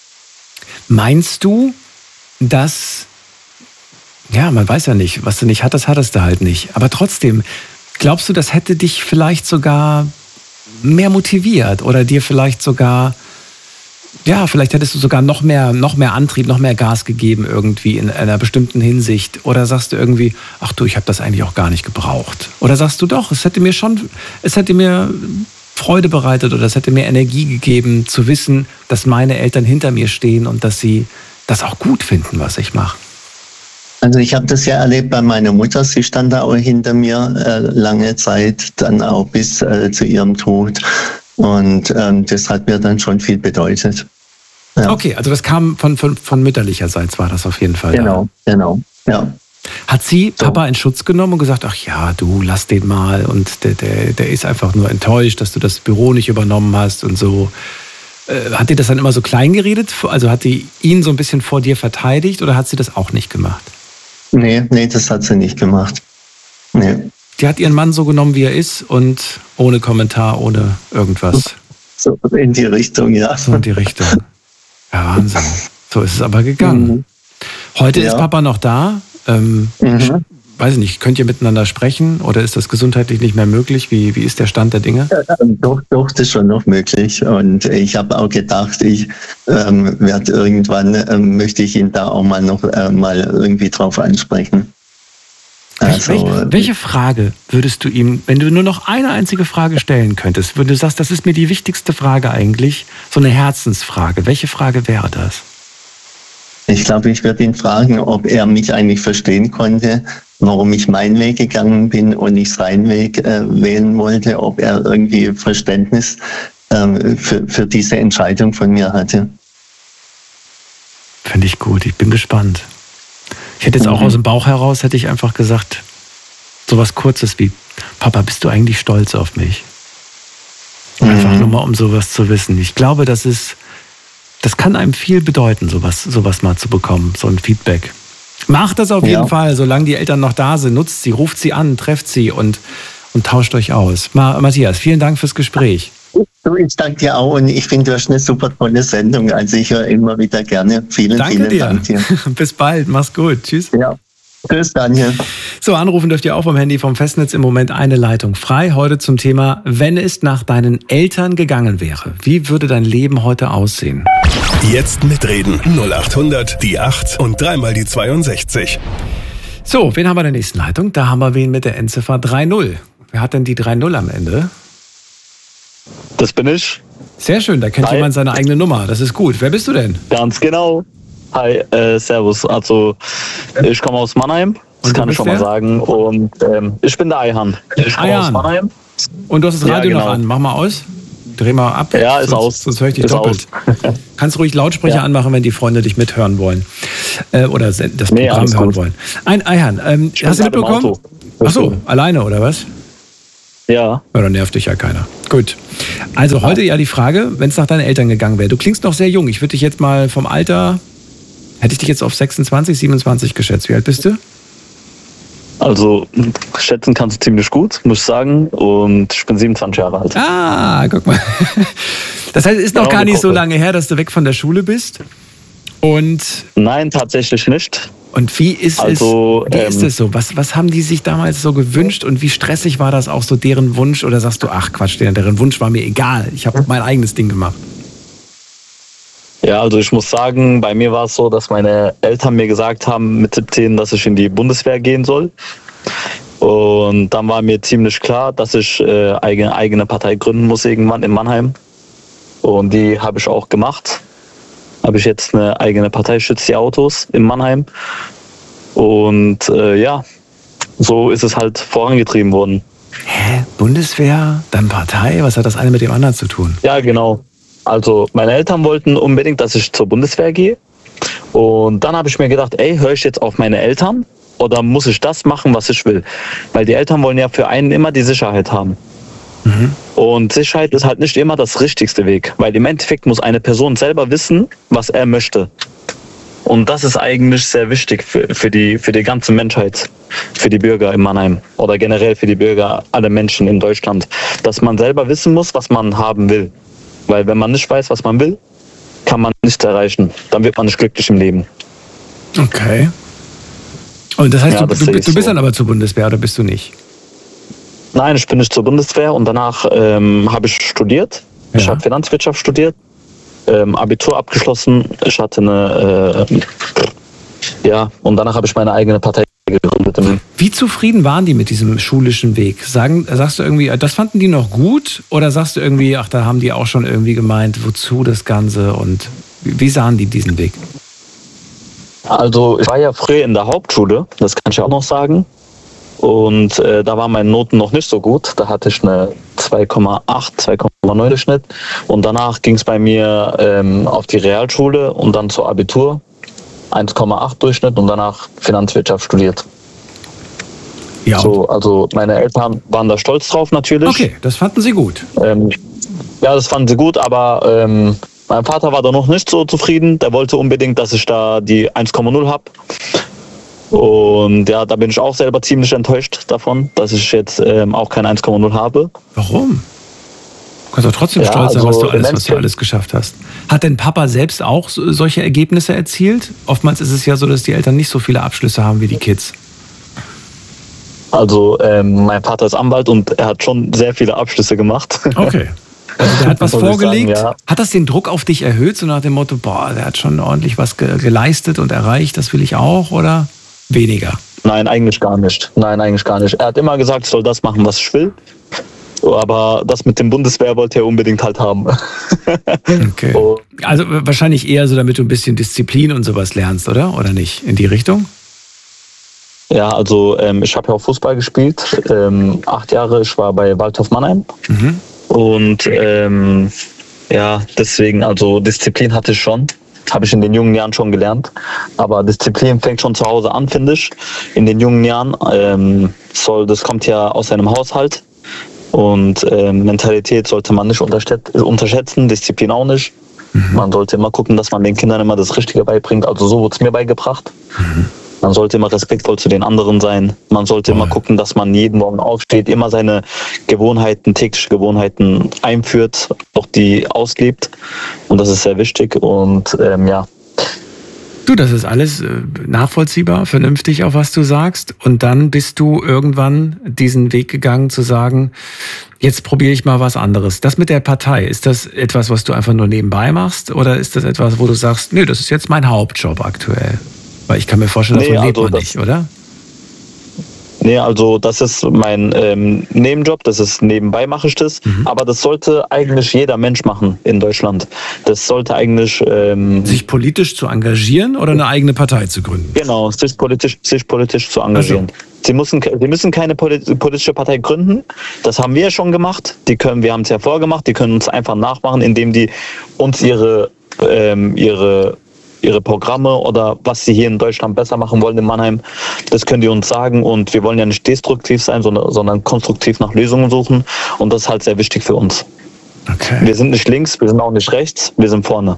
Speaker 2: Meinst du, dass, ja, man weiß ja nicht, was du nicht hattest, hattest du halt nicht. Aber trotzdem, glaubst du, das hätte dich vielleicht sogar mehr motiviert oder dir vielleicht sogar, ja, vielleicht hättest du sogar noch mehr, noch mehr Antrieb, noch mehr Gas gegeben irgendwie in einer bestimmten Hinsicht? Oder sagst du irgendwie, ach du, ich habe das eigentlich auch gar nicht gebraucht? Oder sagst du doch, es hätte mir schon, es hätte mir Freude bereitet oder es hätte mir Energie gegeben, zu wissen, dass meine Eltern hinter mir stehen und dass sie das auch gut finden, was ich mache?
Speaker 5: Also ich habe das ja erlebt bei meiner Mutter. Sie stand da auch hinter mir äh, lange Zeit, dann auch bis äh, zu ihrem Tod. Und ähm, das hat mir dann schon viel bedeutet. Ja.
Speaker 2: Okay, also das kam von, von, von mütterlicherseits, war das auf jeden Fall.
Speaker 5: Genau,
Speaker 2: da.
Speaker 5: genau, ja.
Speaker 2: Hat sie
Speaker 5: so.
Speaker 2: Papa in Schutz genommen und gesagt, ach ja, du, lass den mal und der, der, der ist einfach nur enttäuscht, dass du das Büro nicht übernommen hast und so. Äh, hat die das dann immer so klein geredet? Also hat die ihn so ein bisschen vor dir verteidigt oder hat sie das auch nicht gemacht?
Speaker 5: Nee, nee, das hat sie nicht gemacht. Nee.
Speaker 2: Die hat ihren Mann so genommen, wie er ist und ohne Kommentar, ohne irgendwas.
Speaker 5: So in die Richtung, ja.
Speaker 2: So in die Richtung. Ja, Wahnsinn. So ist es aber gegangen. Mhm. Heute ja. Ist Papa noch da. Ähm, mhm. Weiß ich nicht, könnt ihr miteinander sprechen oder ist das gesundheitlich nicht mehr möglich? Wie, wie ist der Stand der Dinge?
Speaker 5: Ja, doch, doch, das ist schon noch möglich. Und ich habe auch gedacht, ich ähm, werde irgendwann, ähm, möchte ich ihn da auch mal noch äh, mal irgendwie drauf ansprechen.
Speaker 2: Also, welche, welche Frage würdest du ihm, wenn du nur noch eine einzige Frage stellen könntest, wenn du sagst, das ist mir die wichtigste Frage eigentlich, so eine Herzensfrage, welche Frage wäre das?
Speaker 5: Ich glaube, ich würde ihn fragen, ob er mich eigentlich verstehen konnte, warum ich meinen Weg gegangen bin und nicht seinen Weg äh, wählen wollte, ob er irgendwie Verständnis äh, für, für diese Entscheidung von mir hatte.
Speaker 2: Finde ich gut, ich bin gespannt. Ich hätte jetzt auch mhm. aus dem Bauch heraus, hätte ich einfach gesagt, sowas Kurzes wie, Papa, bist du eigentlich stolz auf mich? Einfach mhm. nur mal, um sowas zu wissen. Ich glaube, das ist, das kann einem viel bedeuten, sowas, sowas mal zu bekommen, so ein Feedback. Macht das auf jeden ja. Fall, solange die Eltern noch da sind, nutzt sie, ruft sie an, trefft sie und, und tauscht euch aus. Ma, Matthias, vielen Dank fürs Gespräch.
Speaker 5: Ich danke dir auch und ich finde, du hast eine super tolle Sendung. Also ich höre immer wieder gerne. Vielen,
Speaker 2: danke
Speaker 5: vielen
Speaker 2: dir.
Speaker 5: Dank dir.
Speaker 2: Bis bald, mach's gut. Tschüss.
Speaker 5: Ja. Tschüss, Daniel.
Speaker 2: So, anrufen dürft ihr auch vom Handy vom Festnetz, im Moment eine Leitung frei. Heute zum Thema, wenn es nach deinen Eltern gegangen wäre, wie würde dein Leben heute aussehen?
Speaker 3: Jetzt mitreden. null acht hundert, die acht und dreimal die zweiundsechzig.
Speaker 2: So, wen haben wir in der nächsten Leitung? Da haben wir wen mit der Endziffer drei null. Wer hat denn die drei null am Ende?
Speaker 6: Das bin ich.
Speaker 2: Sehr schön, da kennt
Speaker 6: Hi.
Speaker 2: Jemand seine eigene Nummer. Das ist gut. Wer bist du denn?
Speaker 6: Ganz genau. Hi, äh, servus. Also, ich komme aus Mannheim. Das
Speaker 2: Und
Speaker 6: kann ich schon
Speaker 2: wer?
Speaker 6: mal sagen. Und ähm, ich bin der Eihan. Ich komme aus Mannheim.
Speaker 2: Und du hast das Radio
Speaker 6: ja, genau.
Speaker 2: noch an. Mach mal aus. dreh mal ab.
Speaker 6: Ja, ist
Speaker 2: sonst,
Speaker 6: aus.
Speaker 2: Sonst höre ich dich
Speaker 6: ist
Speaker 2: doppelt.
Speaker 6: Aus.
Speaker 2: Kannst ruhig Lautsprecher
Speaker 6: Ja.
Speaker 2: anmachen, wenn die Freunde dich mithören wollen. Äh, oder das
Speaker 6: Nee,
Speaker 2: Programm
Speaker 6: alles
Speaker 2: hören
Speaker 6: gut.
Speaker 2: wollen. Ein Eihan, ähm,
Speaker 6: Ich bin
Speaker 2: hast du
Speaker 6: gerade im
Speaker 2: mitbekommen?
Speaker 6: Auto.
Speaker 2: Ach so, alleine oder was?
Speaker 6: Ja.
Speaker 2: Ja, dann nervt dich ja keiner. Gut. Also heute ja die Frage, wenn es nach deinen Eltern gegangen wäre. Du klingst noch sehr jung. Ich würde dich jetzt mal vom Alter, hätte ich dich jetzt auf sechsundzwanzig, siebenundzwanzig geschätzt. Wie alt bist du?
Speaker 6: Also schätzen kannst du ziemlich gut, muss ich sagen. Und ich bin siebenundzwanzig Jahre alt.
Speaker 2: Ah, guck mal. Das heißt, es ist noch
Speaker 6: Genau,
Speaker 2: gar
Speaker 6: eine
Speaker 2: nicht so
Speaker 6: Woche.
Speaker 2: lange her, dass du weg von der Schule bist. Und,
Speaker 6: Nein, tatsächlich nicht.
Speaker 2: und wie ist
Speaker 6: Also,
Speaker 2: es, wie ist
Speaker 6: ähm,
Speaker 2: es so? Was, was haben die sich damals so gewünscht und wie stressig war das auch so deren Wunsch? Oder sagst du, ach Quatsch, deren Wunsch war mir egal. Ich habe mein eigenes Ding gemacht.
Speaker 6: Ja, also ich muss sagen, bei mir war es so, dass meine Eltern mir gesagt haben mit siebzehn, dass ich in die Bundeswehr gehen soll. Und dann war mir ziemlich klar, dass ich äh, eigene, eigene Partei gründen muss irgendwann in Mannheim. Und die habe ich auch gemacht. Habe ich jetzt eine eigene Partei, Schützt die Autos in Mannheim. Und äh, ja, so ist es halt vorangetrieben worden.
Speaker 2: Hä? Bundeswehr, dann Partei? Was hat das eine mit dem anderen zu tun?
Speaker 6: Ja, genau. Also meine Eltern wollten unbedingt, dass ich zur Bundeswehr gehe. Und dann habe ich mir gedacht, ey, höre ich jetzt auf meine Eltern oder muss ich das machen, was ich will? Weil die Eltern wollen ja für einen immer die Sicherheit haben.
Speaker 2: Mhm.
Speaker 6: Und Sicherheit ist halt nicht immer das richtigste Weg, weil im Endeffekt muss eine Person selber wissen, was er möchte. Und das ist eigentlich sehr wichtig für, für, die, für die ganze Menschheit, für die Bürger in Mannheim oder generell für die Bürger, alle Menschen in Deutschland, dass man selber wissen muss, was man haben will. Weil wenn man nicht weiß, was man will, kann man nichts erreichen. Dann wird man nicht glücklich im Leben.
Speaker 2: Okay. Und das heißt,
Speaker 6: Ja,
Speaker 2: du,
Speaker 6: das
Speaker 2: du,
Speaker 6: sehe
Speaker 2: du
Speaker 6: ich
Speaker 2: bist
Speaker 6: so.
Speaker 2: dann aber zur Bundeswehr oder bist du nicht?
Speaker 6: Nein, ich bin nicht zur Bundeswehr und danach ähm, habe ich studiert. Ich
Speaker 2: Ja.
Speaker 6: habe Finanzwirtschaft studiert, ähm, Abitur abgeschlossen. Ich hatte eine, äh, ja, und danach habe ich meine eigene Partei gegründet.
Speaker 2: Wie zufrieden waren die mit diesem schulischen Weg? Sagen, sagst du irgendwie, das fanden die noch gut? Oder sagst du irgendwie, ach, da haben die auch schon irgendwie gemeint, wozu das Ganze? Und wie wie sahen die diesen Weg?
Speaker 6: Also ich war ja früher in der Hauptschule, das kann ich auch noch sagen. Und äh, da waren meine Noten noch nicht so gut. Da hatte ich eine zwei Komma acht, zwei Komma neun Schnitt. Und danach ging es bei mir ähm, auf die Realschule und dann zur Abitur. eins Komma acht Durchschnitt und danach Finanzwirtschaft studiert.
Speaker 2: Ja,
Speaker 6: So, also meine Eltern waren da stolz drauf natürlich.
Speaker 2: okay, das fanden sie gut.
Speaker 6: Ähm, ja, das fanden sie gut, aber ähm, mein Vater war da noch nicht so zufrieden. Der wollte unbedingt, dass ich da die eins Komma null habe. Und ja, da bin ich auch selber ziemlich enttäuscht davon, dass ich jetzt ähm, auch kein eins Komma null habe.
Speaker 2: Warum? Du kannst doch trotzdem
Speaker 6: Ja,
Speaker 2: stolz sein, was
Speaker 6: also
Speaker 2: du alles,
Speaker 6: im
Speaker 2: was du alles geschafft hast. Hat denn Papa selbst auch so- solche Ergebnisse erzielt? Oftmals ist es ja so, dass die Eltern nicht so viele Abschlüsse haben wie die Kids.
Speaker 6: Also ähm, mein Vater ist Anwalt und er hat schon sehr viele Abschlüsse gemacht.
Speaker 2: Okay. Also der hat was
Speaker 6: Muss ich
Speaker 2: vorgelegt.
Speaker 6: sagen, ja.
Speaker 2: Hat das den Druck auf dich erhöht, so nach dem Motto, boah, der hat schon ordentlich was ge geleistet und erreicht, das will ich auch, oder weniger?
Speaker 6: Nein, eigentlich gar nicht. Nein, eigentlich gar nicht. Er hat immer gesagt, ich soll das machen, was ich will. Aber das mit dem Bundeswehr wollte er unbedingt halt haben.
Speaker 2: Okay.
Speaker 6: Oh.
Speaker 2: Also wahrscheinlich eher so, damit du ein bisschen Disziplin und sowas lernst, oder? Oder nicht? In die Richtung?
Speaker 6: Ja, also ähm, ich habe ja auch Fußball gespielt. Ähm, acht Jahre, ich war bei Waldhof Mannheim.
Speaker 2: Mhm.
Speaker 6: Und ähm, ja, deswegen, also Disziplin hatte ich schon. Habe ich in den jungen Jahren schon gelernt. Aber Disziplin fängt schon zu Hause an, finde ich. In den jungen Jahren. Ähm, soll, das kommt ja aus einem Haushalt. Und ähm, Mentalität sollte man nicht unterschätzen, Disziplin auch nicht. Mhm. Man sollte immer gucken, dass man den Kindern immer das Richtige beibringt. Also so wurde es mir beigebracht. Mhm. Man sollte immer respektvoll zu den anderen sein. Man sollte immer gucken, dass man jeden Morgen aufsteht, immer seine Gewohnheiten, tägliche Gewohnheiten einführt, auch die auslebt. Und das ist sehr wichtig. Und ähm, ja.
Speaker 2: Du, das ist alles äh, nachvollziehbar, vernünftig, auf was du sagst. Und dann bist du irgendwann diesen Weg gegangen zu sagen, jetzt probiere ich mal was anderes. Das mit der Partei, ist das etwas, was du einfach nur nebenbei machst? Oder ist das etwas, wo du sagst, nee, das ist jetzt mein Hauptjob aktuell? Weil ich kann mir vorstellen, davon
Speaker 6: Nee,
Speaker 2: lebt
Speaker 6: also
Speaker 2: man
Speaker 6: das-
Speaker 2: nicht, oder?
Speaker 6: Nee, also das ist mein ähm, Nebenjob, das ist nebenbei mache ich das, mhm. aber das sollte eigentlich jeder Mensch machen in Deutschland. Das sollte eigentlich... Ähm,
Speaker 2: sich politisch zu engagieren oder eine eigene Partei zu gründen?
Speaker 6: Genau, sich politisch, sich politisch zu engagieren.
Speaker 2: Also.
Speaker 6: Sie müssen, sie müssen keine politische Partei gründen, das haben wir schon gemacht, die können, wir haben es ja vorgemacht, die können uns einfach nachmachen, indem die uns ihre, ähm, ihre ihre Programme oder was sie hier in Deutschland besser machen wollen in Mannheim, das können die uns sagen und wir wollen ja nicht destruktiv sein, sondern, sondern konstruktiv nach Lösungen suchen und das ist halt sehr wichtig für uns.
Speaker 2: Okay.
Speaker 6: Wir sind nicht links, wir sind auch nicht rechts, wir sind vorne.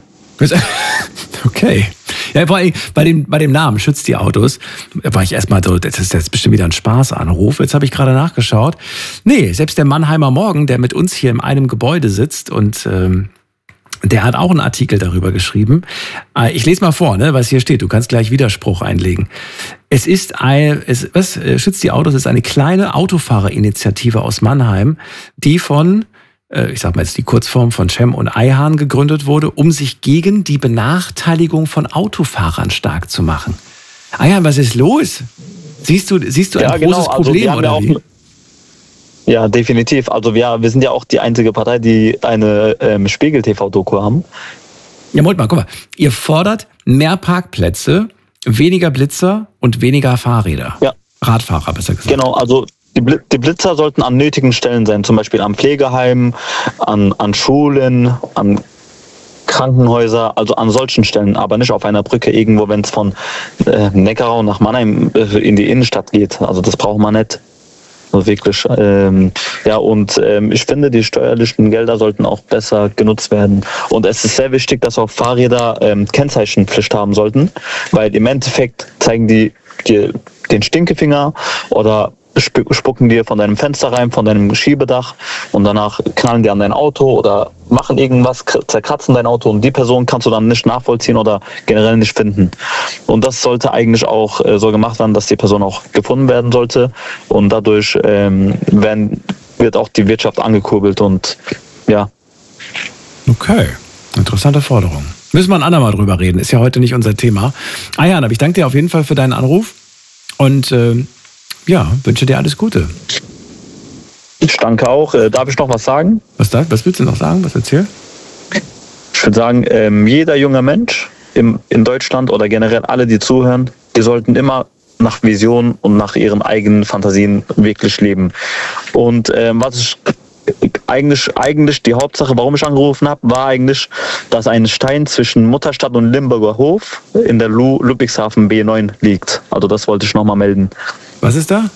Speaker 2: Okay. Ja, bei, bei, dem, bei dem Namen Schütz die Autos war ich erstmal so, das ist jetzt bestimmt wieder ein Spaßanruf. Jetzt habe ich gerade nachgeschaut. Nee, selbst der Mannheimer Morgen, der mit uns hier in einem Gebäude sitzt und ähm, der hat auch einen Artikel darüber geschrieben. Ich lese mal vor, ne, was hier steht. Du kannst gleich Widerspruch einlegen. Es ist ein, es, was, Schütz die Autos ist eine kleine Autofahrerinitiative aus Mannheim, die von, ich sag mal jetzt die Kurzform von Cem und Ayhan gegründet wurde, um sich gegen die Benachteiligung von Autofahrern stark zu machen. Ayhan, was ist los? Siehst du, siehst du ein ja, großes genau. Problem also, oder wie?
Speaker 6: Ja, definitiv. Also wir, wir sind ja auch die einzige Partei, die eine ähm, Spiegel-T V-Doku haben.
Speaker 2: Ja, Moment mal, guck mal. Ihr fordert mehr Parkplätze, weniger Blitzer und weniger Fahrräder. Ja. Radfahrer, besser gesagt.
Speaker 6: Genau, also die, Bl- die Blitzer sollten an nötigen Stellen sein, zum Beispiel am Pflegeheim, an, an Schulen, an Krankenhäuser, also an solchen Stellen, aber nicht auf einer Brücke irgendwo, wenn es von äh, Neckarau nach Mannheim äh, in die Innenstadt geht. Also das braucht man nicht. Wirklich, ähm, ja, und ähm, ich finde, die steuerlichen Gelder sollten auch besser genutzt werden. Und es ist sehr wichtig, dass auch Fahrräder ähm, Kennzeichenpflicht haben sollten, weil im Endeffekt zeigen die dir den Stinkefinger oder spucken dir von deinem Fenster rein, von deinem Schiebedach und danach knallen die an dein Auto oder machen irgendwas, zerkratzen dein Auto und die Person kannst du dann nicht nachvollziehen oder generell nicht finden. Und das sollte eigentlich auch äh, so gemacht werden, dass die Person auch gefunden werden sollte und dadurch ähm, werden, wird auch die Wirtschaft angekurbelt und ja.
Speaker 2: Okay, interessante Forderung. Müssen wir ein andermal drüber reden, ist ja heute nicht unser Thema. Ayhan, aber ich danke dir auf jeden Fall für deinen Anruf und äh, ja, wünsche dir alles Gute.
Speaker 6: Ich danke auch. Äh, darf ich noch was sagen?
Speaker 2: Was, da, was willst du noch sagen? Was erzähl?
Speaker 6: Ich würde sagen, ähm, jeder junge Mensch im, in Deutschland oder generell alle, die zuhören, die sollten immer nach Vision und nach ihren eigenen Fantasien wirklich leben. Und ähm, was ich eigentlich, eigentlich die Hauptsache, warum ich angerufen habe, war eigentlich, dass ein Stein zwischen Mutterstadt und Limburger Hof in der Lu- Ludwigshafen B neun liegt. Also das wollte ich nochmal melden.
Speaker 2: Was ist da?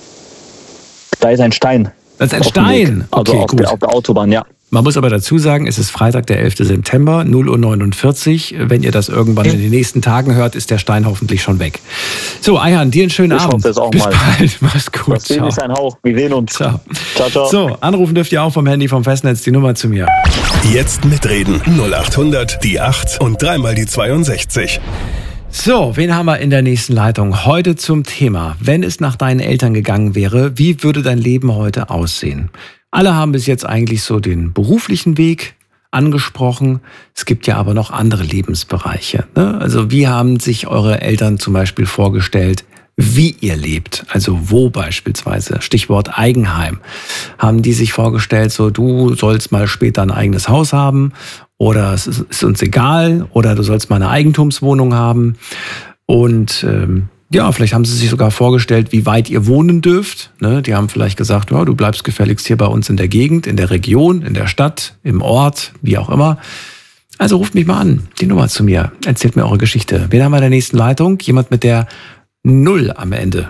Speaker 6: Da ist ein Stein.
Speaker 2: Das ist ein Stein?
Speaker 6: Also
Speaker 2: okay,
Speaker 6: auf,
Speaker 2: gut.
Speaker 6: der, auf der Autobahn, ja.
Speaker 2: Man muss aber dazu sagen, es ist Freitag, der elften September, null Uhr neunundvierzig. Wenn ihr das irgendwann in den nächsten Tagen hört, ist der Stein hoffentlich schon weg. So, Ayhan, dir einen schönen
Speaker 6: ich
Speaker 2: Abend.
Speaker 6: Ich hoffe es auch
Speaker 2: Bis
Speaker 6: mal.
Speaker 2: bald. Mach's gut.
Speaker 6: Das Leben ist ein Hauch. Wir sehen uns.
Speaker 2: Ciao.
Speaker 6: Ciao, ciao.
Speaker 2: So, anrufen dürft ihr auch vom Handy vom Festnetz die Nummer zu mir.
Speaker 3: Jetzt mitreden. null acht hundert, die acht und dreimal die zweiundsechzig.
Speaker 2: So, wen haben wir in der nächsten Leitung? Heute zum Thema, wenn es nach deinen Eltern gegangen wäre, wie würde dein Leben heute aussehen? Alle haben bis jetzt eigentlich so den beruflichen Weg angesprochen. Es gibt ja aber noch andere Lebensbereiche, ne? Also wie haben sich eure Eltern zum Beispiel vorgestellt, wie ihr lebt? Also wo beispielsweise? Stichwort Eigenheim. Haben die sich vorgestellt, so du sollst mal später ein eigenes Haus haben oder es ist uns egal oder du sollst mal eine Eigentumswohnung haben und ähm, ja, vielleicht haben sie sich sogar vorgestellt, wie weit ihr wohnen dürft. Ne? Die haben vielleicht gesagt, ja, du bleibst gefälligst hier bei uns in der Gegend, in der Region, in der Stadt, im Ort, wie auch immer. Also ruft mich mal an, die Nummer zu mir. Erzählt mir eure Geschichte. Wen haben wir in der nächsten Leitung? Jemand mit der Null am Ende.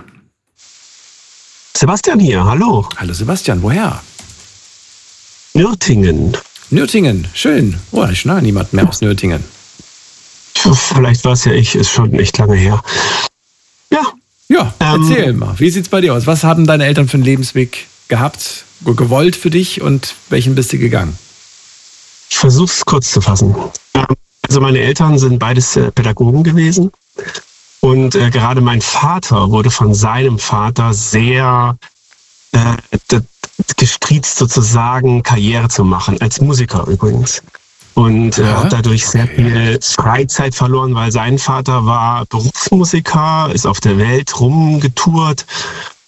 Speaker 7: Sebastian hier, hallo.
Speaker 2: Hallo Sebastian, woher?
Speaker 7: Nürtingen.
Speaker 2: Nürtingen, schön. Oh, ich schneide niemand mehr aus Nürtingen.
Speaker 7: Vielleicht war es ja ich, ist schon echt lange her. Ja.
Speaker 2: Ja, erzähl ähm, mal, wie sieht's bei dir aus? Was haben deine Eltern für einen Lebensweg gehabt, gewollt für dich und welchen bist du gegangen?
Speaker 7: Ich versuche es kurz zu fassen. Also meine Eltern sind beides Pädagogen gewesen und äh, gerade mein Vater wurde von seinem Vater sehr äh, gestriezt sozusagen, Karriere zu machen, als Musiker übrigens. Und er äh, hat dadurch sehr viel Freizeit verloren, weil sein Vater war Berufsmusiker, ist auf der Welt rumgetourt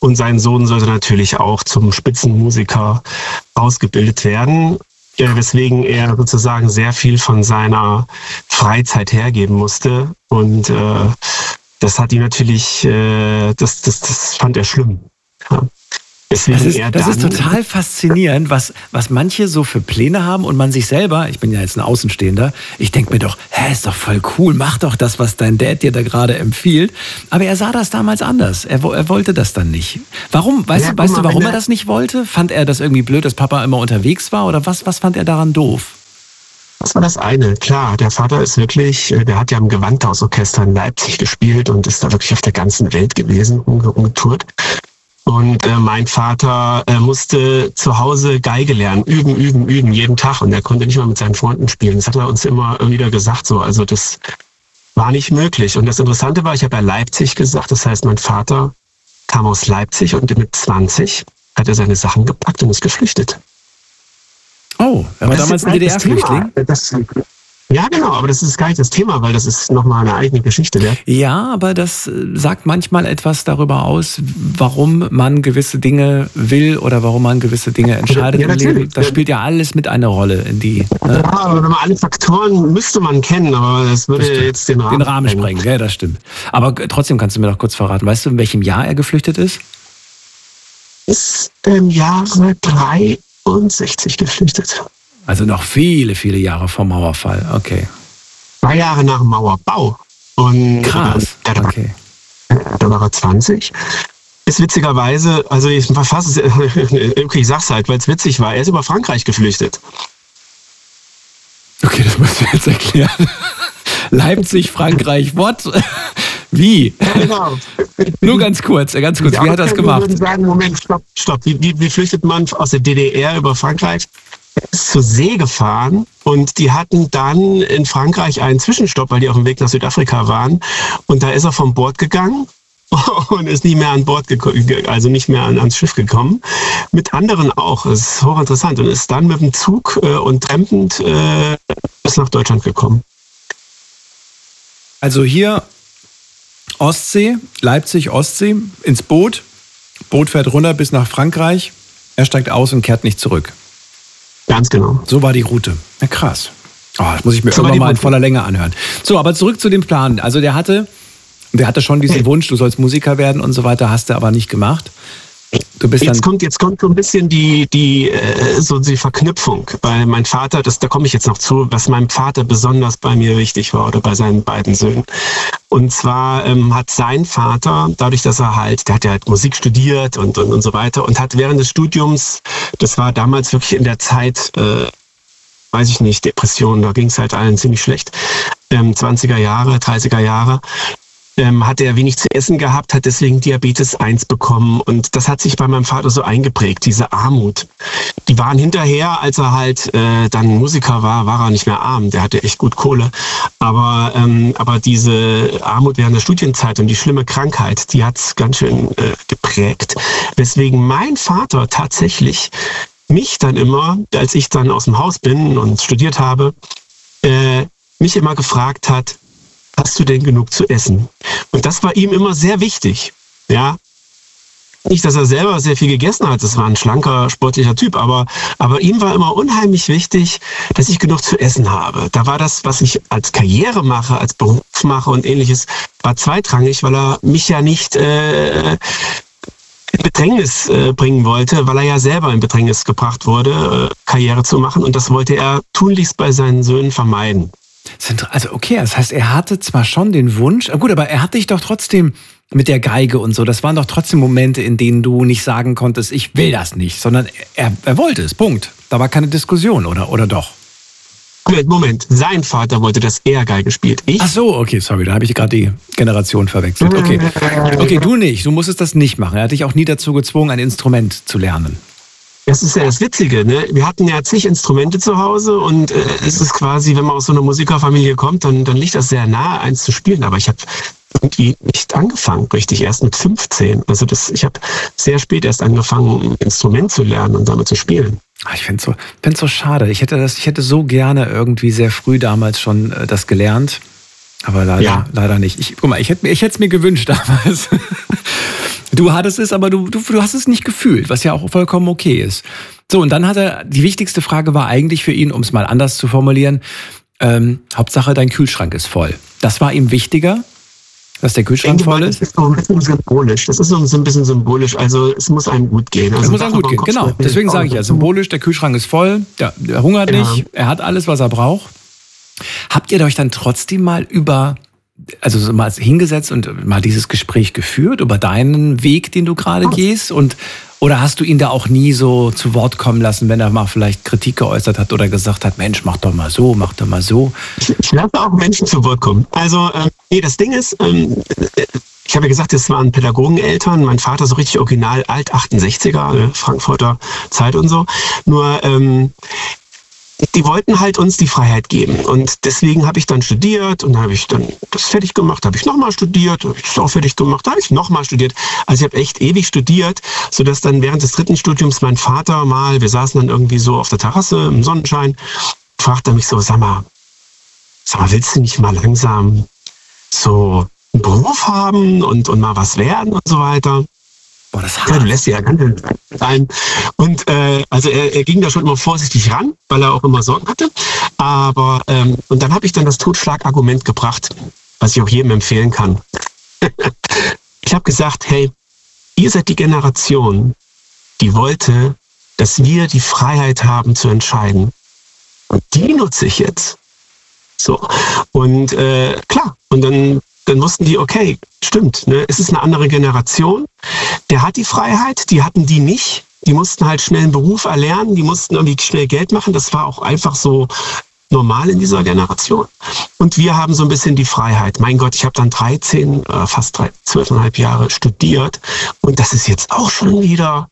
Speaker 7: Und sein Sohn sollte natürlich auch zum Spitzenmusiker ausgebildet werden, weswegen er sozusagen sehr viel von seiner Freizeit hergeben musste. Und äh, das hat ihn natürlich, äh, das, das, das fand er schlimm. Ja. Deswegen
Speaker 2: Das ist,
Speaker 7: er
Speaker 2: das
Speaker 7: dann,
Speaker 2: ist total faszinierend, was, was manche so für Pläne haben und man sich selber, ich bin ja jetzt ein Außenstehender, ich denke mir doch, hä, ist doch voll cool, mach doch das, was dein Dad dir da gerade empfiehlt. Aber er sah das damals anders. Er, er wollte das dann nicht. Warum? Weißt,
Speaker 7: Ja,
Speaker 2: du, weißt
Speaker 7: guck
Speaker 2: du,
Speaker 7: mal,
Speaker 2: warum
Speaker 7: wenn
Speaker 2: er
Speaker 7: er-
Speaker 2: das nicht wollte? Fand er das irgendwie blöd, dass Papa immer unterwegs war? Oder was, was fand er daran doof?
Speaker 7: Das war das eine. Klar, der Vater ist wirklich, äh, der hat ja im Gewandhausorchester in Leipzig gespielt und ist da wirklich auf der ganzen Welt gewesen, umge- umgetourt. Und äh, mein Vater äh, musste zu Hause Geige lernen, üben, üben, üben, jeden Tag. Und er konnte nicht mal mit seinen Freunden spielen. Das hat er uns immer wieder gesagt so. Also das war nicht möglich. Und das Interessante war, ich habe ja Leipzig gesagt. Das heißt, mein Vater kam aus Leipzig und mit zwanzig hat er seine Sachen gepackt und ist geflüchtet.
Speaker 2: Oh, er war
Speaker 7: Das
Speaker 2: damals
Speaker 7: ist
Speaker 2: ein
Speaker 7: halt das
Speaker 2: D D R-Flüchtling?
Speaker 7: Thema. Das, ja, genau, aber das ist gar nicht das Thema, weil das ist nochmal eine eigene Geschichte. Ja?
Speaker 2: Ja, aber das äh, sagt manchmal etwas darüber aus, warum man gewisse Dinge will oder warum man gewisse Dinge entscheidet
Speaker 7: Ja,
Speaker 2: im Leben.
Speaker 7: natürlich.
Speaker 2: Das spielt ja alles mit eine Rolle in die, ne,
Speaker 7: Ja, aber wenn man alle Faktoren müsste man kennen, aber das würde
Speaker 2: stimmt.
Speaker 7: jetzt den Rahmen,
Speaker 2: den Rahmen sprengen. Ja, das stimmt. Aber g- trotzdem kannst du mir doch kurz verraten, weißt du, in welchem Jahr er geflüchtet ist?
Speaker 7: Ist im Jahre dreiundsechzig geflüchtet.
Speaker 2: Also noch viele, viele Jahre vor Mauerfall. Okay.
Speaker 7: Zwei Jahre nach dem Mauerbau. Und
Speaker 2: Krass.
Speaker 7: äh, da,
Speaker 2: Okay.
Speaker 7: da war er zwanzig. Ist witzigerweise, also ich verfasse es, okay, ich sag's halt, weil es witzig war, er ist über Frankreich geflüchtet.
Speaker 2: Okay, das musst du jetzt erklären. Leipzig, Frankreich, what? Wie?
Speaker 7: Genau.
Speaker 2: Nur ganz kurz, ganz kurz.
Speaker 7: Die
Speaker 2: Wie hat er das
Speaker 7: Ausländer
Speaker 2: gemacht?
Speaker 7: würden sagen, Moment, stopp, stopp. Wie, wie, wie flüchtet man aus der D D R über Frankreich? Er ist zur See gefahren und die hatten dann in Frankreich einen Zwischenstopp, weil die auf dem Weg nach Südafrika waren. Und da ist er vom Bord gegangen und ist nicht mehr an Bord gekommen, also nicht mehr an, ans Schiff gekommen. Mit anderen auch. Das ist hochinteressant. Und ist dann mit dem Zug äh, und trampend äh, bis nach Deutschland gekommen.
Speaker 2: Also hier Ostsee, Leipzig, Ostsee, ins Boot. Boot fährt runter bis nach Frankreich. Er steigt aus und kehrt nicht zurück.
Speaker 7: Ganz genau.
Speaker 2: So war die Route. Ja, krass. Oh, das muss ich mir
Speaker 7: So war
Speaker 2: irgendwann
Speaker 7: die
Speaker 2: mal in
Speaker 7: Route.
Speaker 2: voller Länge anhören. So, aber zurück zu dem Plan. Also der hatte, der hatte schon diesen Wunsch, du sollst Musiker werden und so weiter, hast du aber nicht gemacht. Du bist dann
Speaker 7: Jetzt kommt, jetzt kommt so ein bisschen die, die, äh, so die Verknüpfung. Bei meinem Vater, das, da komme ich jetzt noch zu, was meinem Vater besonders bei mir wichtig war oder bei seinen beiden Söhnen. Und zwar ähm, hat sein Vater, dadurch, dass er halt, der hat ja halt Musik studiert und, und, und so weiter und hat während des Studiums, das war damals wirklich in der Zeit, äh, weiß ich nicht, Depressionen, da ging es halt allen ziemlich schlecht, ähm, zwanziger Jahre, dreißiger Jahre, ähm, hat er wenig zu essen gehabt, hat deswegen Diabetes eins bekommen und das hat sich bei meinem Vater so eingeprägt, diese Armut. Die waren hinterher, als er halt äh, dann Musiker war, war er nicht mehr arm, der hatte echt gut Kohle, aber, ähm, aber diese Armut während der Studienzeit und die schlimme Krankheit, die hat's ganz schön äh, geprägt, weswegen mein Vater tatsächlich mich dann immer, als ich dann aus dem Haus bin und studiert habe, äh, mich immer gefragt hat, hast du denn genug zu essen? Und das war ihm immer sehr wichtig. Ja, nicht, dass er selber sehr viel gegessen hat, das war ein schlanker, sportlicher Typ, aber, aber ihm war immer unheimlich wichtig, dass ich genug zu essen habe. Da war das, was ich als Karriere mache, als Beruf mache und ähnliches, war zweitrangig, weil er mich ja nicht äh, in Bedrängnis äh, bringen wollte, weil er ja selber in Bedrängnis gebracht wurde, äh, Karriere zu machen. Und das wollte er tunlichst bei seinen Söhnen vermeiden.
Speaker 2: Also okay, das heißt, er hatte zwar schon den Wunsch, gut, aber er hat dich doch trotzdem mit der Geige und so, das waren doch trotzdem Momente, in denen du nicht sagen konntest, ich will das nicht, sondern er, er wollte es, Punkt. Da war keine Diskussion, oder, oder doch?
Speaker 7: Moment, Moment, sein Vater wollte, dass er Geige spielt. Ich?
Speaker 2: Ach so, okay, sorry, da habe ich gerade die Generation verwechselt. Okay. Okay, du nicht, du musstest das nicht machen. Er hat dich auch nie dazu gezwungen, ein Instrument zu lernen.
Speaker 7: Das ist ja das Witzige, ne? Wir hatten ja zig Instrumente zu Hause und äh, es ist quasi, wenn man aus so einer Musikerfamilie kommt, dann, dann liegt das sehr nahe, eins zu spielen. Aber ich habe irgendwie nicht angefangen, richtig, erst mit fünfzehn. Also das, ich habe sehr spät erst angefangen, ein Instrument zu lernen und damit zu spielen.
Speaker 2: Ich finde es so, find's so schade. Ich hätte, das, ich hätte so gerne irgendwie sehr früh damals schon äh, das gelernt. Aber leider,
Speaker 7: Ja.
Speaker 2: leider nicht. Ich, guck mal, ich hätte ich hätte es mir gewünscht damals. Du hattest es, aber du, du, du hast es nicht gefühlt, was ja auch vollkommen okay ist. So, und dann hat er, die wichtigste Frage war eigentlich für ihn, um es mal anders zu formulieren, ähm, Hauptsache dein Kühlschrank ist voll. Das war ihm wichtiger, dass der Kühlschrank voll ist?
Speaker 7: Das ist so ein bisschen symbolisch. Das ist so ein bisschen symbolisch. Also es muss einem gut gehen. Also
Speaker 2: es muss einem gut gehen, genau. Deswegen sage ich ja, symbolisch, der Kühlschrank ist voll, der, der hungert ja. nicht, er hat alles, was er braucht. Habt ihr euch dann trotzdem mal über, also mal hingesetzt und mal dieses Gespräch geführt über deinen Weg, den du gerade gehst? Und oder hast du ihn da auch nie so zu Wort kommen lassen, wenn er mal vielleicht Kritik geäußert hat oder gesagt hat, Mensch, mach doch mal so, mach doch mal so?
Speaker 7: Ich, ich lasse auch Menschen zu Wort kommen. Also, äh, nee, das Ding ist, ähm, ich habe ja gesagt, das waren Pädagogeneltern. Mein Vater so richtig original alt, achtundsechziger, äh, Frankfurter Zeit und so. Nur, ähm, die wollten halt uns die Freiheit geben. Und deswegen habe ich dann studiert und habe ich dann das fertig gemacht, habe ich nochmal studiert, habe ich das auch fertig gemacht, habe ich nochmal studiert. Also ich habe echt ewig studiert, sodass dann während des dritten Studiums mein Vater mal, wir saßen dann irgendwie so auf der Terrasse im Sonnenschein, fragte mich so, sag mal, sag mal, willst du nicht mal langsam so einen Beruf haben und, und mal was werden und so weiter?
Speaker 2: Boah, das
Speaker 7: ja, du lässt ja ganz sein. Und äh, also er, er ging da schon immer vorsichtig ran, weil er auch immer Sorgen hatte. Aber ähm, und dann habe ich dann das Totschlagargument gebracht, was ich auch jedem empfehlen kann. Ich habe gesagt, hey, ihr seid die Generation, die wollte, dass wir die Freiheit haben zu entscheiden. Und die nutze ich jetzt. So. Und äh, klar, und dann Dann wussten die, okay, stimmt, ne, es ist eine andere Generation. Der hat die Freiheit, die hatten die nicht. Die mussten halt schnell einen Beruf erlernen, die mussten irgendwie schnell Geld machen. Das war auch einfach so normal in dieser Generation. Und wir haben so ein bisschen die Freiheit. Mein Gott, ich habe dann dreizehn, äh, fast zwölfeinhalb Jahre studiert. Und das ist jetzt auch schon wieder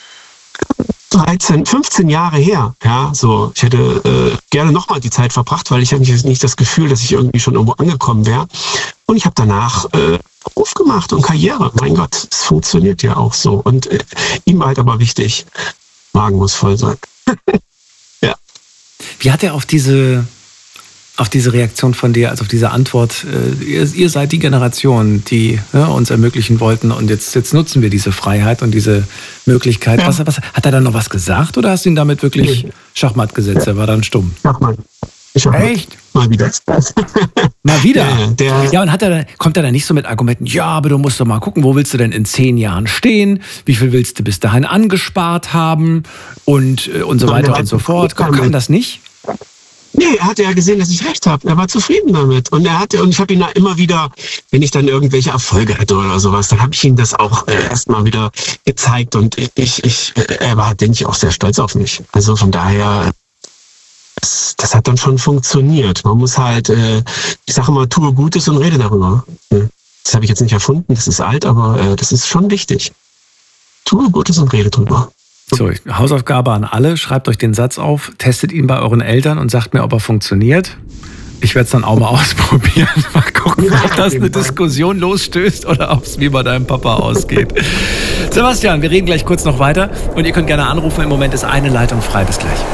Speaker 7: dreizehn, fünfzehn Jahre her. Ja, so, ich hätte äh, gerne nochmal die Zeit verbracht, weil ich habe nicht das Gefühl, dass ich irgendwie schon irgendwo angekommen wäre. Und ich habe danach äh, Beruf gemacht und Karriere. Mein Gott, es funktioniert ja auch so. Und äh, ihm war halt aber wichtig, Magen muss voll sein. Ja.
Speaker 2: Wie hat er auf diese, auf diese Reaktion von dir, also auf diese Antwort, äh, ihr, ihr seid die Generation, die ja, uns ermöglichen wollten und jetzt, jetzt nutzen wir diese Freiheit und diese Möglichkeit. Ja. Was, was, hat er dann noch was gesagt oder hast du ihn damit wirklich nee. Schachmatt gesetzt? Ja. Er war dann stumm.
Speaker 7: Schachmatt.
Speaker 2: Echt?
Speaker 7: Mal wieder.
Speaker 2: Mal wieder?
Speaker 7: Ja, der
Speaker 2: ja und hat er, kommt er dann nicht so mit Argumenten, ja, aber du musst doch mal gucken, wo willst du denn in zehn Jahren stehen? Wie viel willst du bis dahin angespart haben? Und, und so weiter und so fort. Kann, kann das nicht?
Speaker 7: Nee, er hat ja gesehen, dass ich recht habe. Er war zufrieden damit. Und er hatte, und ich habe ihn da immer wieder, wenn ich dann irgendwelche Erfolge hatte oder sowas, dann habe ich ihm das auch äh, erstmal wieder gezeigt. Und ich, ich, er war, denke ich, auch sehr stolz auf mich. Also von daher, das, das hat dann schon funktioniert. Man muss halt, äh, ich sage immer, tue Gutes und rede darüber. Das habe ich jetzt nicht erfunden, das ist alt, aber äh, das ist schon wichtig. Tue Gutes und rede drüber.
Speaker 2: So, Hausaufgabe an alle, schreibt euch den Satz auf, testet ihn bei euren Eltern und sagt mir, ob er funktioniert. Ich werde es dann auch mal ausprobieren. Mal gucken, ob das eine Diskussion losstößt oder ob es wie bei deinem Papa ausgeht. Sebastian, wir reden gleich kurz noch weiter und ihr könnt gerne anrufen. Im Moment ist eine Leitung frei. Bis gleich.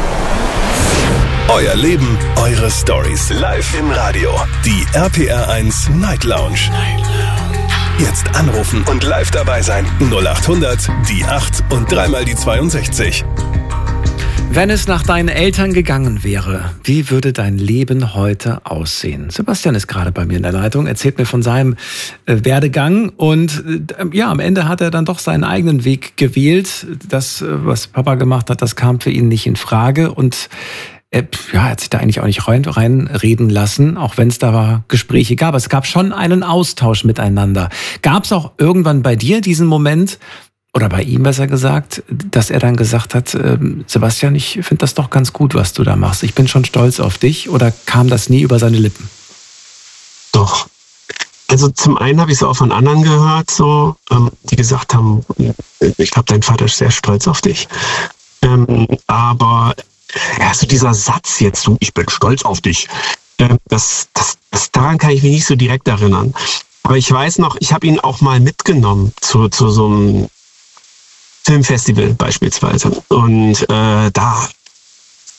Speaker 3: Euer Leben, eure Stories. Live im Radio. Die R P R eins Night Lounge. Night Lounge. Jetzt anrufen und live dabei sein. null acht hundert, die acht und dreimal die zweiundsechzig.
Speaker 2: Wenn es nach deinen Eltern gegangen wäre, wie würde dein Leben heute aussehen? Sebastian ist gerade bei mir in der Leitung, erzählt mir von seinem äh, Werdegang und äh, ja, am Ende hat er dann doch seinen eigenen Weg gewählt. Das, äh, was Papa gemacht hat, das kam für ihn nicht in Frage und äh, ja, er hat sich da eigentlich auch nicht rein, reinreden lassen, auch wenn es da Gespräche gab. Es gab schon einen Austausch miteinander. Gab es auch irgendwann bei dir diesen Moment, oder bei ihm besser gesagt, dass er dann gesagt hat, Sebastian, ich finde das doch ganz gut, was du da machst. Ich bin schon stolz auf dich. Oder kam das nie über seine Lippen?
Speaker 7: Doch. Also zum einen habe ich es auch von anderen gehört, so, ähm, die gesagt haben, ich glaube, dein Vater ist sehr stolz auf dich. Ähm, aber ja, so dieser Satz jetzt, du, ich bin stolz auf dich, ähm, das, das, das, daran kann ich mich nicht so direkt erinnern. Aber ich weiß noch, ich habe ihn auch mal mitgenommen zu, zu so einem Filmfestival beispielsweise. Und äh, da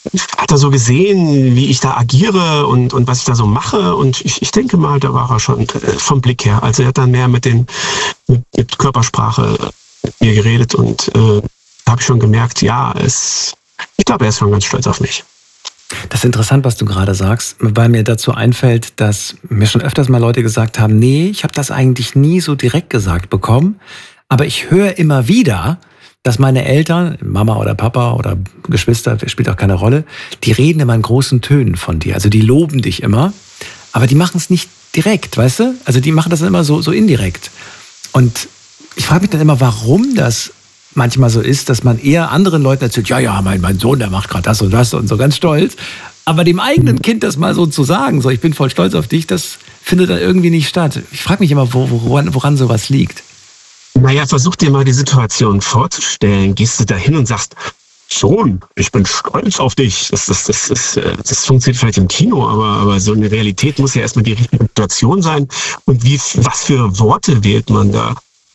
Speaker 7: hat er so gesehen, wie ich da agiere und, und was ich da so mache. Und ich, ich denke mal, da war er schon vom Blick her. Also er hat dann mehr mit, den, mit, mit Körpersprache mit mir geredet und äh, da habe ich schon gemerkt, ja, es, ich glaube, er ist schon ganz stolz auf mich.
Speaker 2: Das ist interessant, was du gerade sagst, weil mir dazu einfällt, dass mir schon öfters mal Leute gesagt haben, nee, ich habe das eigentlich nie so direkt gesagt bekommen, aber ich höre immer wieder, dass meine Eltern, Mama oder Papa oder Geschwister, spielt auch keine Rolle, die reden immer in großen Tönen von dir. Also die loben dich immer, aber die machen es nicht direkt, weißt du? Also die machen das immer so, so indirekt. Und ich frage mich dann immer, warum das manchmal so ist, dass man eher anderen Leuten erzählt, ja, ja, mein, mein Sohn, der macht gerade das und das und so ganz stolz. Aber dem eigenen Kind das mal so zu sagen, so ich bin voll stolz auf dich, das findet dann irgendwie nicht statt. Ich frage mich immer, wo, woran, woran sowas liegt.
Speaker 7: Naja, versuch dir mal die Situation vorzustellen. Gehst du da hin und sagst, Sohn, ich bin stolz auf dich. Das, das, das, das, das funktioniert vielleicht im Kino, aber, aber so eine Realität muss ja erstmal die richtige Situation sein. Und wie, was für Worte wählt man da?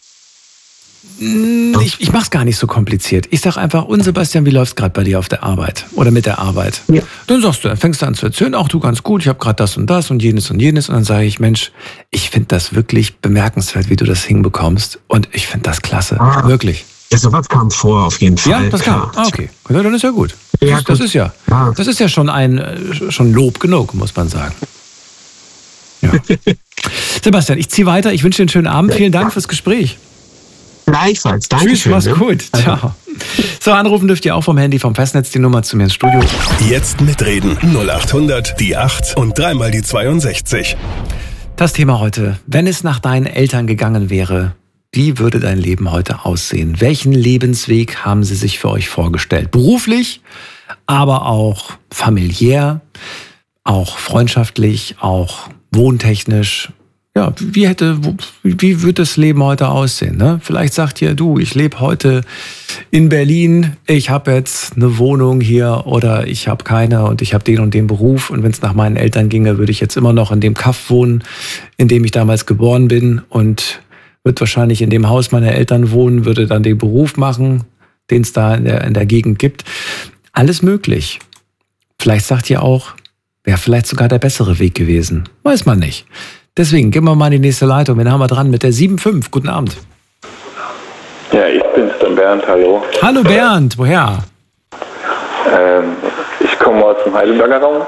Speaker 2: Ich, ich mach's gar nicht so kompliziert. Ich sag einfach, und Sebastian, wie läuft's gerade bei dir auf der Arbeit oder mit der Arbeit? Ja. Dann sagst du, dann fängst du an zu erzählen, auch du ganz gut, ich habe gerade das und das und jenes und jenes. Und dann sage ich, Mensch, ich finde das wirklich bemerkenswert, wie du das hinbekommst. Und ich finde das klasse, ah. wirklich.
Speaker 7: Ja, sowas kam vor, auf jeden Fall.
Speaker 2: Ja, das kam. Ah, okay. Ja, dann ist ja gut. Das, ja, ist, das ist ja, ah. das ist ja schon ein schon Lob genug, muss man sagen. Ja. Sebastian, ich ziehe weiter. Ich wünsche dir einen schönen Abend. Vielen Dank fürs Gespräch.
Speaker 7: Gleichfalls, danke
Speaker 2: Tschüss,
Speaker 7: schön.
Speaker 2: Mach's gut. Ciao. So, anrufen dürft ihr auch vom Handy, vom Festnetz, die Nummer zu mir ins Studio.
Speaker 3: Jetzt mitreden. null acht hundert, die acht und dreimal die zweiundsechzig.
Speaker 2: Das Thema heute. Wenn es nach deinen Eltern gegangen wäre, wie würde dein Leben heute aussehen? Welchen Lebensweg haben sie sich für euch vorgestellt? Beruflich, aber auch familiär, auch freundschaftlich, auch wohntechnisch. Ja, wie hätte, wie wird das Leben heute aussehen? Ne? Vielleicht sagt ihr, du, ich lebe heute in Berlin, ich habe jetzt eine Wohnung hier oder ich habe keine und ich habe den und den Beruf und wenn es nach meinen Eltern ginge, würde ich jetzt immer noch in dem Kaff wohnen, in dem ich damals geboren bin und würde wahrscheinlich in dem Haus meiner Eltern wohnen, würde dann den Beruf machen, den es da in der, in der Gegend gibt. Alles möglich. Vielleicht sagt ihr auch, wäre vielleicht sogar der bessere Weg gewesen. Weiß man nicht. Deswegen gehen wir mal in die nächste Leitung. Wen haben wir dran mit der sieben fünf? Guten Abend.
Speaker 8: Ja, ich bin's, der Bernd. Hallo.
Speaker 2: Hallo Bernd, woher?
Speaker 8: Ähm, ich komme aus dem Heidelberger Raum.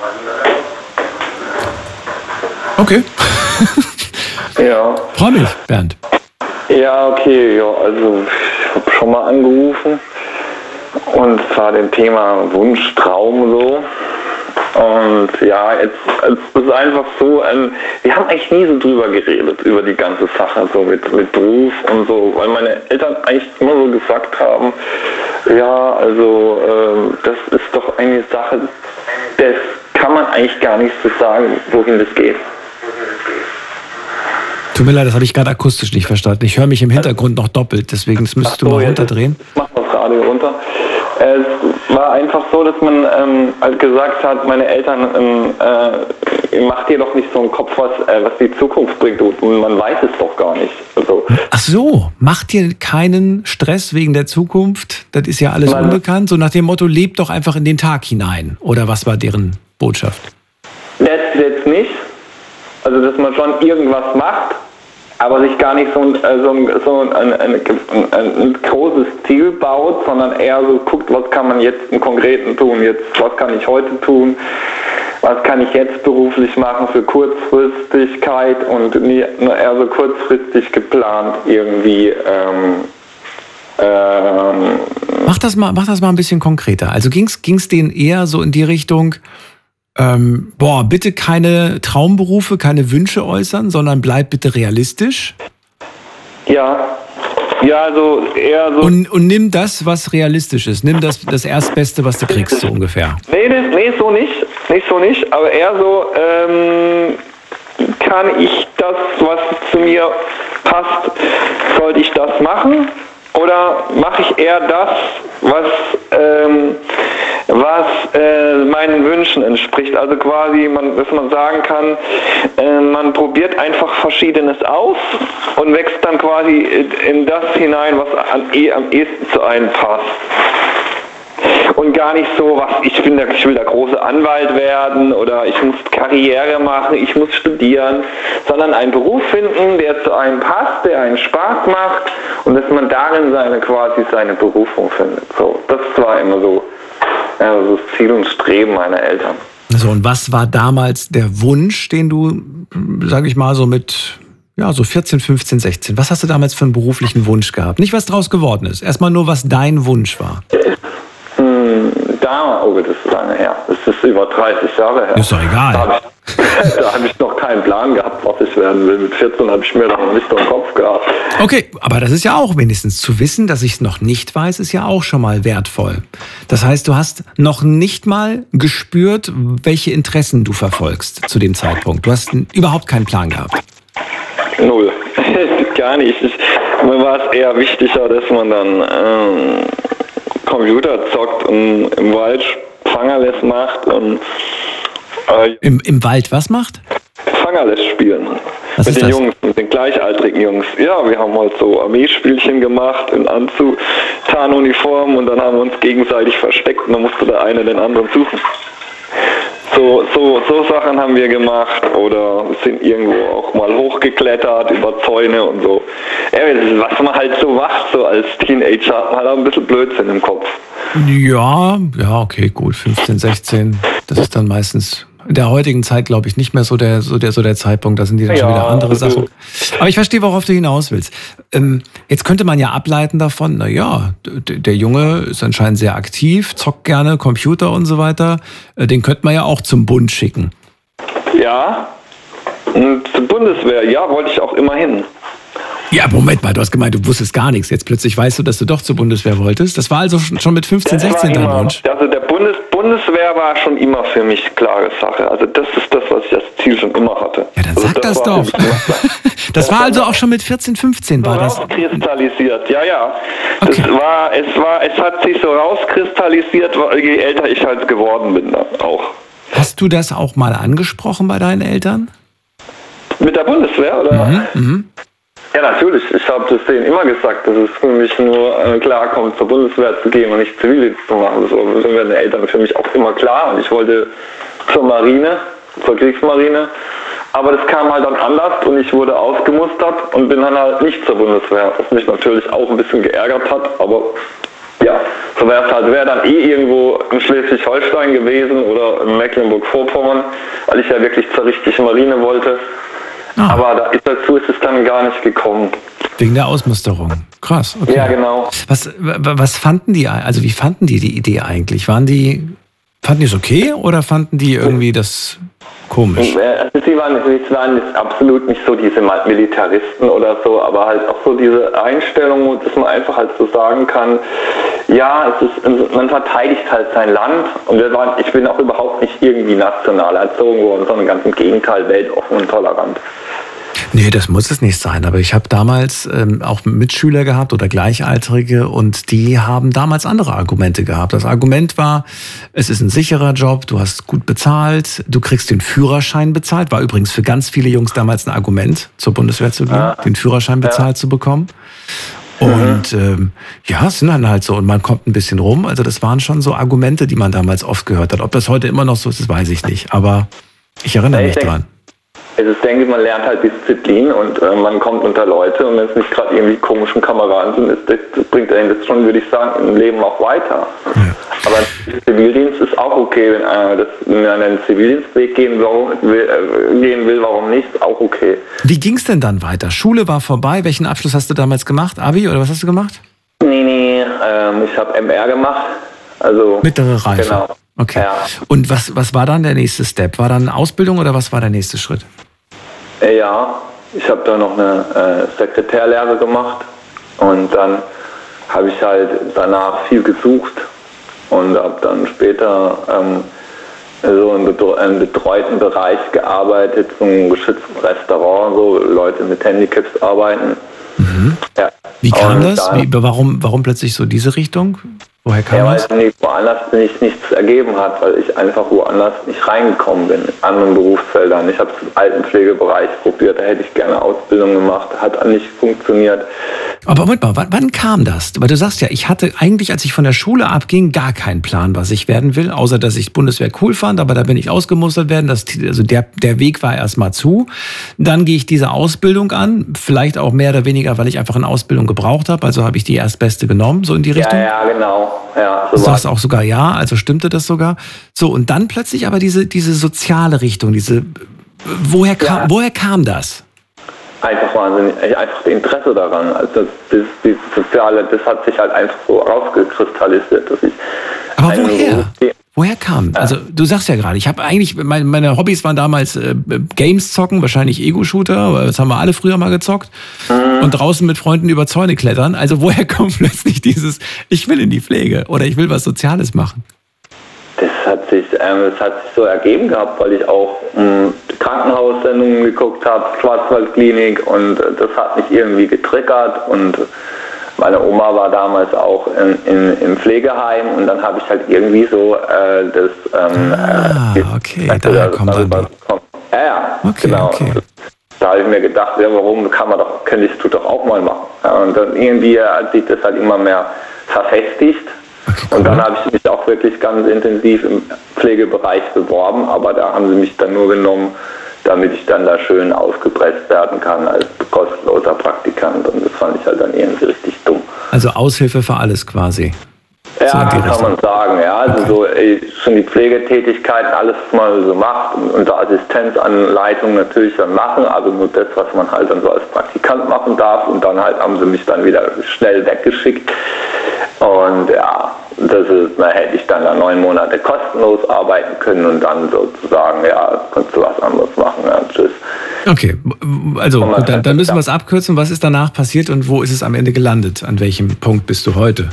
Speaker 2: Okay.
Speaker 8: Ja.
Speaker 2: Freu mich, Bernd.
Speaker 8: Ja, okay. Ja, also ich habe schon mal angerufen. Und zwar dem Thema Wunsch, Traum so. Und ja, jetzt es ist einfach so, ähm, wir haben eigentlich nie so drüber geredet, über die ganze Sache, so mit, mit Beruf und so, weil meine Eltern eigentlich immer so gesagt haben, ja, also ähm, das ist doch eine Sache, das kann man eigentlich gar nicht so sagen, wohin das geht.
Speaker 2: Tut mir leid, das habe ich gerade akustisch nicht verstanden. Ich höre mich im Hintergrund noch doppelt, deswegen das müsstest so, du mal runterdrehen.
Speaker 8: Mach mal das Radio runter. Es war einfach so, dass man ähm, halt gesagt hat, meine Eltern, ähm, äh, macht dir doch nicht so einen Kopf, was, äh, was die Zukunft bringt. Und man weiß es doch gar nicht. Also,
Speaker 2: ach so, macht dir keinen Stress wegen der Zukunft? Das ist ja alles man, unbekannt. So nach dem Motto, lebt doch einfach in den Tag hinein. Oder was war deren Botschaft?
Speaker 8: Das jetzt nicht. Also, dass man schon irgendwas macht, aber sich gar nicht so ein, so ein, so ein, ein, ein, ein großes Ziel baut, sondern eher so guckt, was kann man jetzt im Konkreten tun, jetzt, was kann ich heute tun, was kann ich jetzt beruflich machen für Kurzfristigkeit und nie, nur eher so kurzfristig geplant irgendwie. Ähm, ähm,
Speaker 2: mach das mal, mach das mal ein bisschen konkreter. Also ging's, ging's denen eher so in die Richtung, Ähm, boah, bitte keine Traumberufe, keine Wünsche äußern, sondern bleib bitte realistisch?
Speaker 8: Ja, ja, also eher so.
Speaker 2: Und, und nimm das, was realistisch ist. Nimm das, das Erstbeste, was du kriegst, so ungefähr.
Speaker 8: Nee, nee, nee, so nicht. Nicht so nicht, aber eher so, ähm, kann ich das, was zu mir passt, sollte ich das machen? Oder mache ich eher das, was, ähm, was äh, meinen Wünschen entspricht? Also quasi, man, dass man sagen kann, äh, man probiert einfach Verschiedenes aus und wächst dann quasi in das hinein, was an, eh, am ehesten zu einem passt. und gar nicht so, was ich bin, der, ich will der große Anwalt werden oder ich muss Karriere machen, ich muss studieren, sondern einen Beruf finden, der zu einem passt, der einen Spaß macht und dass man darin seine quasi seine Berufung findet. So, das war immer so, ja, so das Ziel und Streben meiner Eltern.
Speaker 2: So, und was war damals der Wunsch, den du, sag ich mal, so mit ja, so vierzehn, fünfzehn, sechzehn, was hast du damals für einen beruflichen Wunsch gehabt? Nicht, was draus geworden ist, erstmal nur, was dein Wunsch war.
Speaker 8: Hm, da, oh, das ist lange her. Das ist über dreißig Jahre her.
Speaker 2: Ist doch egal.
Speaker 8: Da habe ich, da hab ich noch keinen Plan gehabt, was ich werden will. Mit vierzehn habe ich mir da noch nicht im Kopf gehabt.
Speaker 2: Okay, aber das ist ja auch wenigstens zu wissen, dass ich es noch nicht weiß, ist ja auch schon mal wertvoll. Das heißt, du hast noch nicht mal gespürt, welche Interessen du verfolgst zu dem Zeitpunkt. Du hast überhaupt keinen Plan gehabt.
Speaker 8: Null. Gar nicht. Ich, mir war es eher wichtiger, dass man dann ähm, Computer zockt und im Wald Fangerles macht und äh,
Speaker 2: Im, Im Wald was macht?
Speaker 8: Fangerles spielen.
Speaker 2: Was
Speaker 8: mit
Speaker 2: ist
Speaker 8: den
Speaker 2: das?
Speaker 8: Jungs, mit den gleichaltrigen Jungs. Ja, wir haben halt so Armeespielchen gemacht in Anzug, Tarnuniform und dann haben wir uns gegenseitig versteckt und dann musste der eine den anderen suchen. So, so, so Sachen haben wir gemacht oder sind irgendwo auch mal hochgeklettert über Zäune und so. Ja, was man halt so macht, so als Teenager, hat man halt auch ein bisschen Blödsinn im Kopf.
Speaker 2: Ja, ja, okay, gut, fünfzehn, sechzehn, das ist dann meistens in der heutigen Zeit, glaube ich, nicht mehr so der, so der, so der Zeitpunkt, da sind die dann
Speaker 8: Ja,
Speaker 2: schon wieder andere
Speaker 8: also-
Speaker 2: Sachen. Aber ich verstehe, worauf du hinaus willst. Ähm, jetzt könnte man ja ableiten davon, na ja, d- der Junge ist anscheinend sehr aktiv, zockt gerne Computer und so weiter, Äh, den könnte man ja auch zum Bund schicken.
Speaker 8: Ja, und zur Bundeswehr, ja, wollte ich auch immer hin.
Speaker 2: Ja, Moment mal, du hast gemeint, du wusstest gar nichts. Jetzt plötzlich weißt du, dass du doch zur Bundeswehr wolltest. Das war also schon mit fünfzehn,
Speaker 8: Das war
Speaker 2: sechzehn dein
Speaker 8: immer,
Speaker 2: Wunsch.
Speaker 8: also der Bundes Bundeswehr war schon immer für mich klare Sache. Also das ist das, was ich als Ziel schon immer hatte.
Speaker 2: Ja, dann
Speaker 8: also
Speaker 2: sag das
Speaker 8: war
Speaker 2: doch.
Speaker 8: für mich immer klar.
Speaker 2: Das war also auch schon mit vierzehn, fünfzehn war das.
Speaker 8: Rauskristallisiert, ja, ja.
Speaker 2: Okay.
Speaker 8: Das war, es war, es hat sich so rauskristallisiert, je älter ich halt geworden bin dann auch.
Speaker 2: Hast du das auch mal angesprochen bei deinen Eltern?
Speaker 8: Mit der Bundeswehr, oder?
Speaker 2: Mhm, mhm.
Speaker 8: Ja, natürlich. Ich habe das denen immer gesagt, dass es für mich nur äh, klar kommt, zur Bundeswehr zu gehen und nicht Zivildienst zu machen. Das waren meine Eltern für mich auch immer klar. Und ich wollte zur Marine, zur Kriegsmarine. Aber das kam halt dann anders und ich wurde ausgemustert und bin dann halt nicht zur Bundeswehr. Was mich natürlich auch ein bisschen geärgert hat, aber ja, so wäre es halt, wäre dann eh irgendwo in Schleswig-Holstein gewesen oder in Mecklenburg-Vorpommern, weil ich ja wirklich zur richtigen Marine wollte.
Speaker 2: Ah.
Speaker 8: Aber da ist, dazu ist es dann gar nicht gekommen.
Speaker 2: Wegen der Ausmusterung. Krass, okay.
Speaker 8: Ja, genau.
Speaker 2: Was, w- was fanden die, also wie fanden die die Idee eigentlich? Waren die, fanden die es okay oder fanden die irgendwie das komisch?
Speaker 8: Also sie waren, sie waren jetzt absolut nicht so diese Militaristen oder so, aber halt auch so diese Einstellung, dass man einfach halt so sagen kann, ja, es ist, man verteidigt halt sein Land und wir waren, ich bin auch überhaupt nicht irgendwie national erzogen worden, sondern ganz im Gegenteil, weltoffen und tolerant.
Speaker 2: Nee, das muss es nicht sein. Aber ich habe damals ähm, auch Mitschüler gehabt oder Gleichaltrige und die haben damals andere Argumente gehabt. Das Argument war, es ist ein sicherer Job, du hast gut bezahlt, du kriegst den Führerschein bezahlt. War übrigens für ganz viele Jungs damals ein Argument, zur Bundeswehr zu gehen,
Speaker 8: Ja.
Speaker 2: den Führerschein bezahlt
Speaker 8: Ja.
Speaker 2: zu bekommen. Und ähm, ja, es sind dann halt so und man kommt ein bisschen rum. Also das waren schon so Argumente, die man damals oft gehört hat. Ob das heute immer noch so ist, das weiß ich nicht. Aber ich erinnere
Speaker 8: Ja,
Speaker 2: mich
Speaker 8: ich denke-
Speaker 2: dran.
Speaker 8: Also ich denke, man lernt halt Disziplin und äh, man kommt unter Leute und wenn es nicht gerade irgendwie komischen Kameraden sind, ist, das bringt einen das schon, würde ich sagen, im Leben auch weiter.
Speaker 2: Ja.
Speaker 8: Aber ein Zivildienst ist auch okay, wenn einer, das, wenn einer einen Zivildienstweg gehen will, äh, gehen will, warum nicht, auch okay.
Speaker 2: Wie ging es denn dann weiter? Schule war vorbei. Welchen Abschluss hast du damals gemacht? Abi oder was hast du gemacht?
Speaker 8: Nee, nee, ähm, ich habe M R gemacht. Also,
Speaker 2: Mittlere Reife.
Speaker 8: Genau.
Speaker 2: Okay.
Speaker 8: Ja.
Speaker 2: Und was, was war dann der nächste Step? War dann Ausbildung oder was war der nächste Schritt?
Speaker 8: Äh, ja, ich habe da noch eine äh, Sekretärlehre gemacht und dann habe ich halt danach viel gesucht und habe dann später ähm, so im, betro- im betreuten Bereich gearbeitet, so einem geschützten Restaurant, so Leute mit Handicaps arbeiten.
Speaker 2: Mhm.
Speaker 8: Ja.
Speaker 2: Wie kam
Speaker 8: Und
Speaker 2: das?
Speaker 8: dann-
Speaker 2: Wie, warum, warum plötzlich so diese Richtung? Woher kam
Speaker 8: Ja, weil
Speaker 2: das?
Speaker 8: es nicht woanders nicht, nichts ergeben hat, weil ich einfach woanders nicht reingekommen bin, in anderen Berufsfeldern. Ich habe es im Altenpflegebereich probiert, da hätte ich gerne Ausbildung gemacht, hat nicht funktioniert.
Speaker 2: Aber Moment mal, wann, wann kam das? Weil du sagst ja, ich hatte eigentlich, als ich von der Schule abging, gar keinen Plan, was ich werden will, außer dass ich Bundeswehr cool fand, aber da bin ich ausgemustert werden. Das, also der, der Weg war erstmal zu. Dann gehe ich diese Ausbildung an, vielleicht auch mehr oder weniger, weil ich einfach eine Ausbildung gebraucht habe. Also habe ich die erstbeste genommen, so in die Richtung.
Speaker 8: Ja, ja, genau. Ja,
Speaker 2: so du sagst auch sogar ja, also stimmte das sogar. So, und dann plötzlich aber diese, diese soziale Richtung, diese, woher kam, ja. woher kam das?
Speaker 8: Einfach wahnsinnig, einfach Interesse daran. Also das, das, das Soziale, das hat sich halt einfach so rausgekristallisiert, dass ich.
Speaker 2: Aber woher? Woher kam? Ja. Also du sagst ja gerade, ich habe eigentlich, meine, meine Hobbys waren damals äh, Games zocken, wahrscheinlich Ego-Shooter, das haben wir alle früher mal gezockt. Mhm. Und draußen mit Freunden über Zäune klettern. Also woher kommt plötzlich dieses, ich will in die Pflege oder ich will was Soziales machen?
Speaker 8: Das hat sich, ähm, das hat sich so ergeben gehabt, weil ich auch ähm, Krankenhaussendungen geguckt habe, Schwarzwaldklinik, und äh, das hat mich irgendwie getriggert, und meine Oma war damals auch in, in, im Pflegeheim, und dann habe ich halt irgendwie so äh, das ähm,
Speaker 2: ah, okay, äh, daher kommt dann
Speaker 8: ja, ja,
Speaker 2: okay,
Speaker 8: genau.
Speaker 2: Okay.
Speaker 8: Das, da habe ich mir gedacht, ja, warum kann man doch, könnte ich das doch auch mal machen. Ja, und dann irgendwie hat sich das halt immer mehr verfestigt.
Speaker 2: Okay, cool.
Speaker 8: Und dann habe ich mich auch wirklich ganz intensiv im Pflegebereich beworben, aber da haben sie mich dann nur genommen, damit ich dann da schön ausgepresst werden kann als kostenloser Praktikant, und das fand ich halt dann irgendwie richtig dumm.
Speaker 2: Also Aushilfe für alles quasi.
Speaker 8: Ja, so kann man sagen, ja. Also okay. so ey, schon die Pflegetätigkeiten, alles, was man so macht, und unter Assistenzanleitung natürlich dann machen, aber nur das, was man halt dann so als Praktikant machen darf, und dann halt haben sie mich dann wieder schnell weggeschickt. Und ja, das ist, da hätte ich dann da neun Monate kostenlos arbeiten können und dann sozusagen, ja, kannst du was anderes machen, ja, tschüss.
Speaker 2: Okay, also gut, dann, dann müssen wir es abkürzen. Was ist danach passiert und wo ist es am Ende gelandet? An welchem Punkt bist du heute?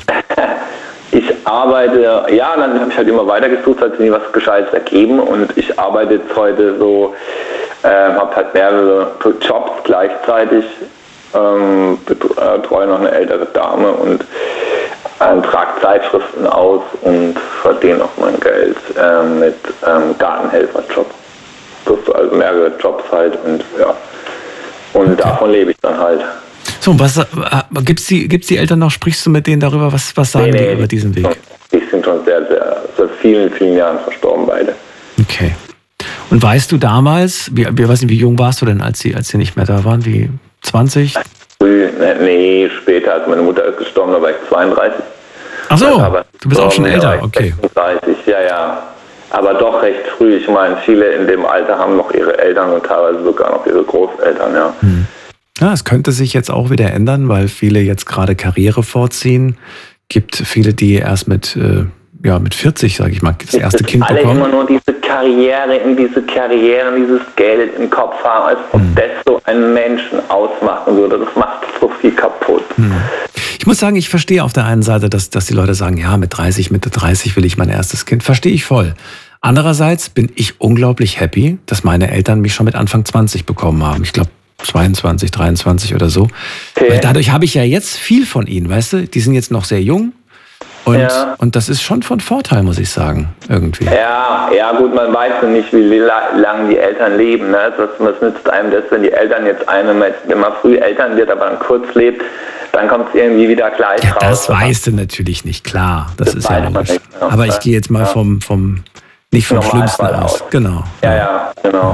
Speaker 8: Ich arbeite, ja, dann habe ich halt immer weitergesucht, hat sich nie was Gescheites ergeben, und ich arbeite jetzt heute so, äh, habe halt mehrere Jobs gleichzeitig, ähm, betreue noch eine ältere Dame und äh, trage Zeitschriften aus und verdiene auch mein Geld äh, mit ähm, Gartenhelferjob. Das ist also mehrere Jobs halt, und ja, und okay. davon lebe ich dann halt.
Speaker 2: So, was äh, gibt's die, gibt's die Eltern noch? Sprichst du mit denen darüber? Was, was sagen nee, nee, die über diesen Weg?
Speaker 8: Die sind schon sehr, sehr, seit vielen, vielen Jahren verstorben, beide.
Speaker 2: Okay. Und weißt du damals, wie, wie, weiß nicht, wie jung warst du denn, als sie, als sie nicht mehr da waren? Wie zwanzig?
Speaker 8: Früh, nee, später, als meine Mutter ist gestorben, da war ich zweiunddreißig.
Speaker 2: Ach so, du bist auch schon älter, okay.
Speaker 8: sechsunddreißig, ja, ja. Aber doch recht früh. Ich meine, viele in dem Alter haben noch ihre Eltern und teilweise sogar noch ihre Großeltern, ja.
Speaker 2: Hm. Ja, es könnte sich jetzt auch wieder ändern, weil viele jetzt gerade Karriere vorziehen. Gibt viele, die erst mit, äh, ja, mit vierzig, sage ich mal, das erste Kind
Speaker 8: alle
Speaker 2: bekommen.
Speaker 8: Alle immer nur diese Karriere, in diese Karriere, dieses Geld im Kopf haben, als ob hm. das so einen Menschen ausmachen würde. Das macht so viel kaputt.
Speaker 2: Hm. Ich muss sagen, ich verstehe auf der einen Seite, dass, dass die Leute sagen, ja, mit dreißig, Mitte dreißig will ich mein erstes Kind. Verstehe ich voll. Andererseits bin ich unglaublich happy, dass meine Eltern mich schon mit Anfang zwanzig bekommen haben. Ich glaube, zweiundzwanzig, dreiundzwanzig oder so. Okay. Weil dadurch habe ich ja jetzt viel von ihnen, weißt du? Die sind jetzt noch sehr jung. Und, ja. und das ist schon von Vorteil, muss ich sagen, irgendwie.
Speaker 8: Ja, ja gut, man weiß ja nicht, wie lange die Eltern leben. Ne? Was, was nützt einem das, wenn die Eltern jetzt eine, wenn man früh Eltern wird, aber dann kurz lebt, dann kommt es irgendwie wieder gleich
Speaker 2: ja,
Speaker 8: raus.
Speaker 2: Das weißt du natürlich nicht, klar. Das, das ist ja logisch. Nicht, ne? Aber ich gehe jetzt mal ja. vom, vom, nicht vom Schlimmsten aus. aus. Genau.
Speaker 8: Ja, ja, genau.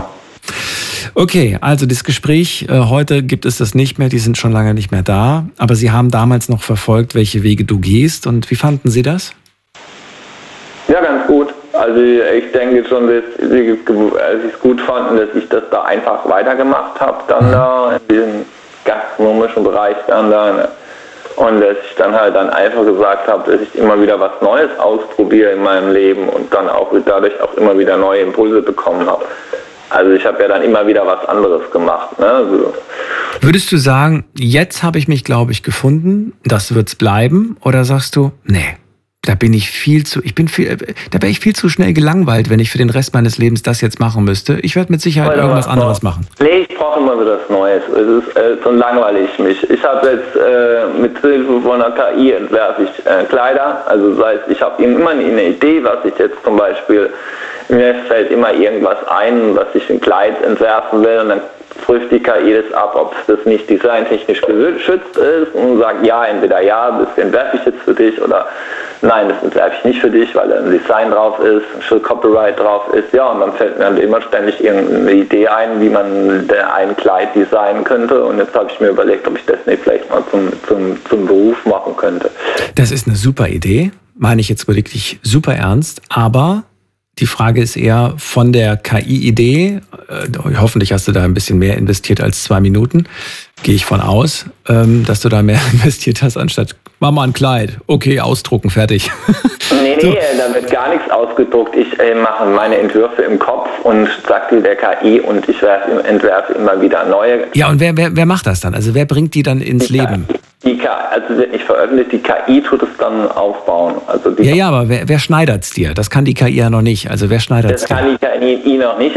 Speaker 2: Okay, also das Gespräch, äh, heute gibt es das nicht mehr, die sind schon lange nicht mehr da, aber Sie haben damals noch verfolgt, welche Wege du gehst, und wie fanden Sie das?
Speaker 8: Ja, ganz gut. Also ich denke schon, dass Sie es gut fanden, dass ich das da einfach weitergemacht habe, dann mhm. da in diesem gastronomischen Bereich dann da, und dass ich dann halt dann einfach gesagt habe, dass ich immer wieder was Neues ausprobiere in meinem Leben und dann auch dadurch auch immer wieder neue Impulse bekommen habe. Also ich habe ja dann immer wieder was anderes gemacht. Ne? Also
Speaker 2: würdest du sagen, jetzt habe ich mich, glaube ich, gefunden, das wird's bleiben? Oder sagst du, nee, da bin ich viel zu, ich bin viel, da wäre ich viel zu schnell gelangweilt, wenn ich für den Rest meines Lebens das jetzt machen müsste. Ich werde mit Sicherheit Weil irgendwas anderes machen.
Speaker 8: Nee, ich brauche immer wieder was Neues. Es ist, äh, sonst langweile ich mich. Ich habe jetzt äh, mit Hilfe von einer K I entwerfe ich äh, Kleider. Also das heißt, ich habe immer eine Idee, was ich jetzt zum Beispiel, mir fällt immer irgendwas ein, was ich ein Kleid entwerfen will, und dann prüft die K I das ab, ob das nicht designtechnisch geschützt ist und sagt, ja, entweder ja, das entwerfe ich jetzt für dich oder nein, das entwerfe ich nicht für dich, weil da ein Design drauf ist, ein Copyright drauf ist, ja, und dann fällt mir dann immer ständig irgendeine Idee ein, wie man ein Kleid designen könnte und jetzt habe ich mir überlegt, ob ich das nicht vielleicht mal zum, zum, zum Beruf machen könnte.
Speaker 2: Das ist eine super Idee, meine ich jetzt wirklich super ernst, aber die Frage ist eher von der K I-Idee, äh, hoffentlich hast du da ein bisschen mehr investiert als zwei Minuten, gehe ich von aus, ähm, dass du da mehr investiert hast, anstatt, mach mal ein Kleid, okay, ausdrucken, fertig.
Speaker 8: Nee, nee, so. Da wird gar nichts ausgedruckt. Ich äh, mache meine Entwürfe im Kopf und sag die der K I und ich werfe, entwerfe immer wieder neue.
Speaker 2: Ja, und wer, wer, wer macht das dann? Also wer bringt die dann ins
Speaker 8: die
Speaker 2: Leben?
Speaker 8: K I, die K I, also wird nicht veröffentlicht, die K I tut es dann aufbauen. Also die
Speaker 2: ja, ja, aber wer, wer schneidert's dir? Das kann die K I ja noch nicht. Also wer schneidert's
Speaker 8: das
Speaker 2: dir?
Speaker 8: Das kann die K I noch nicht,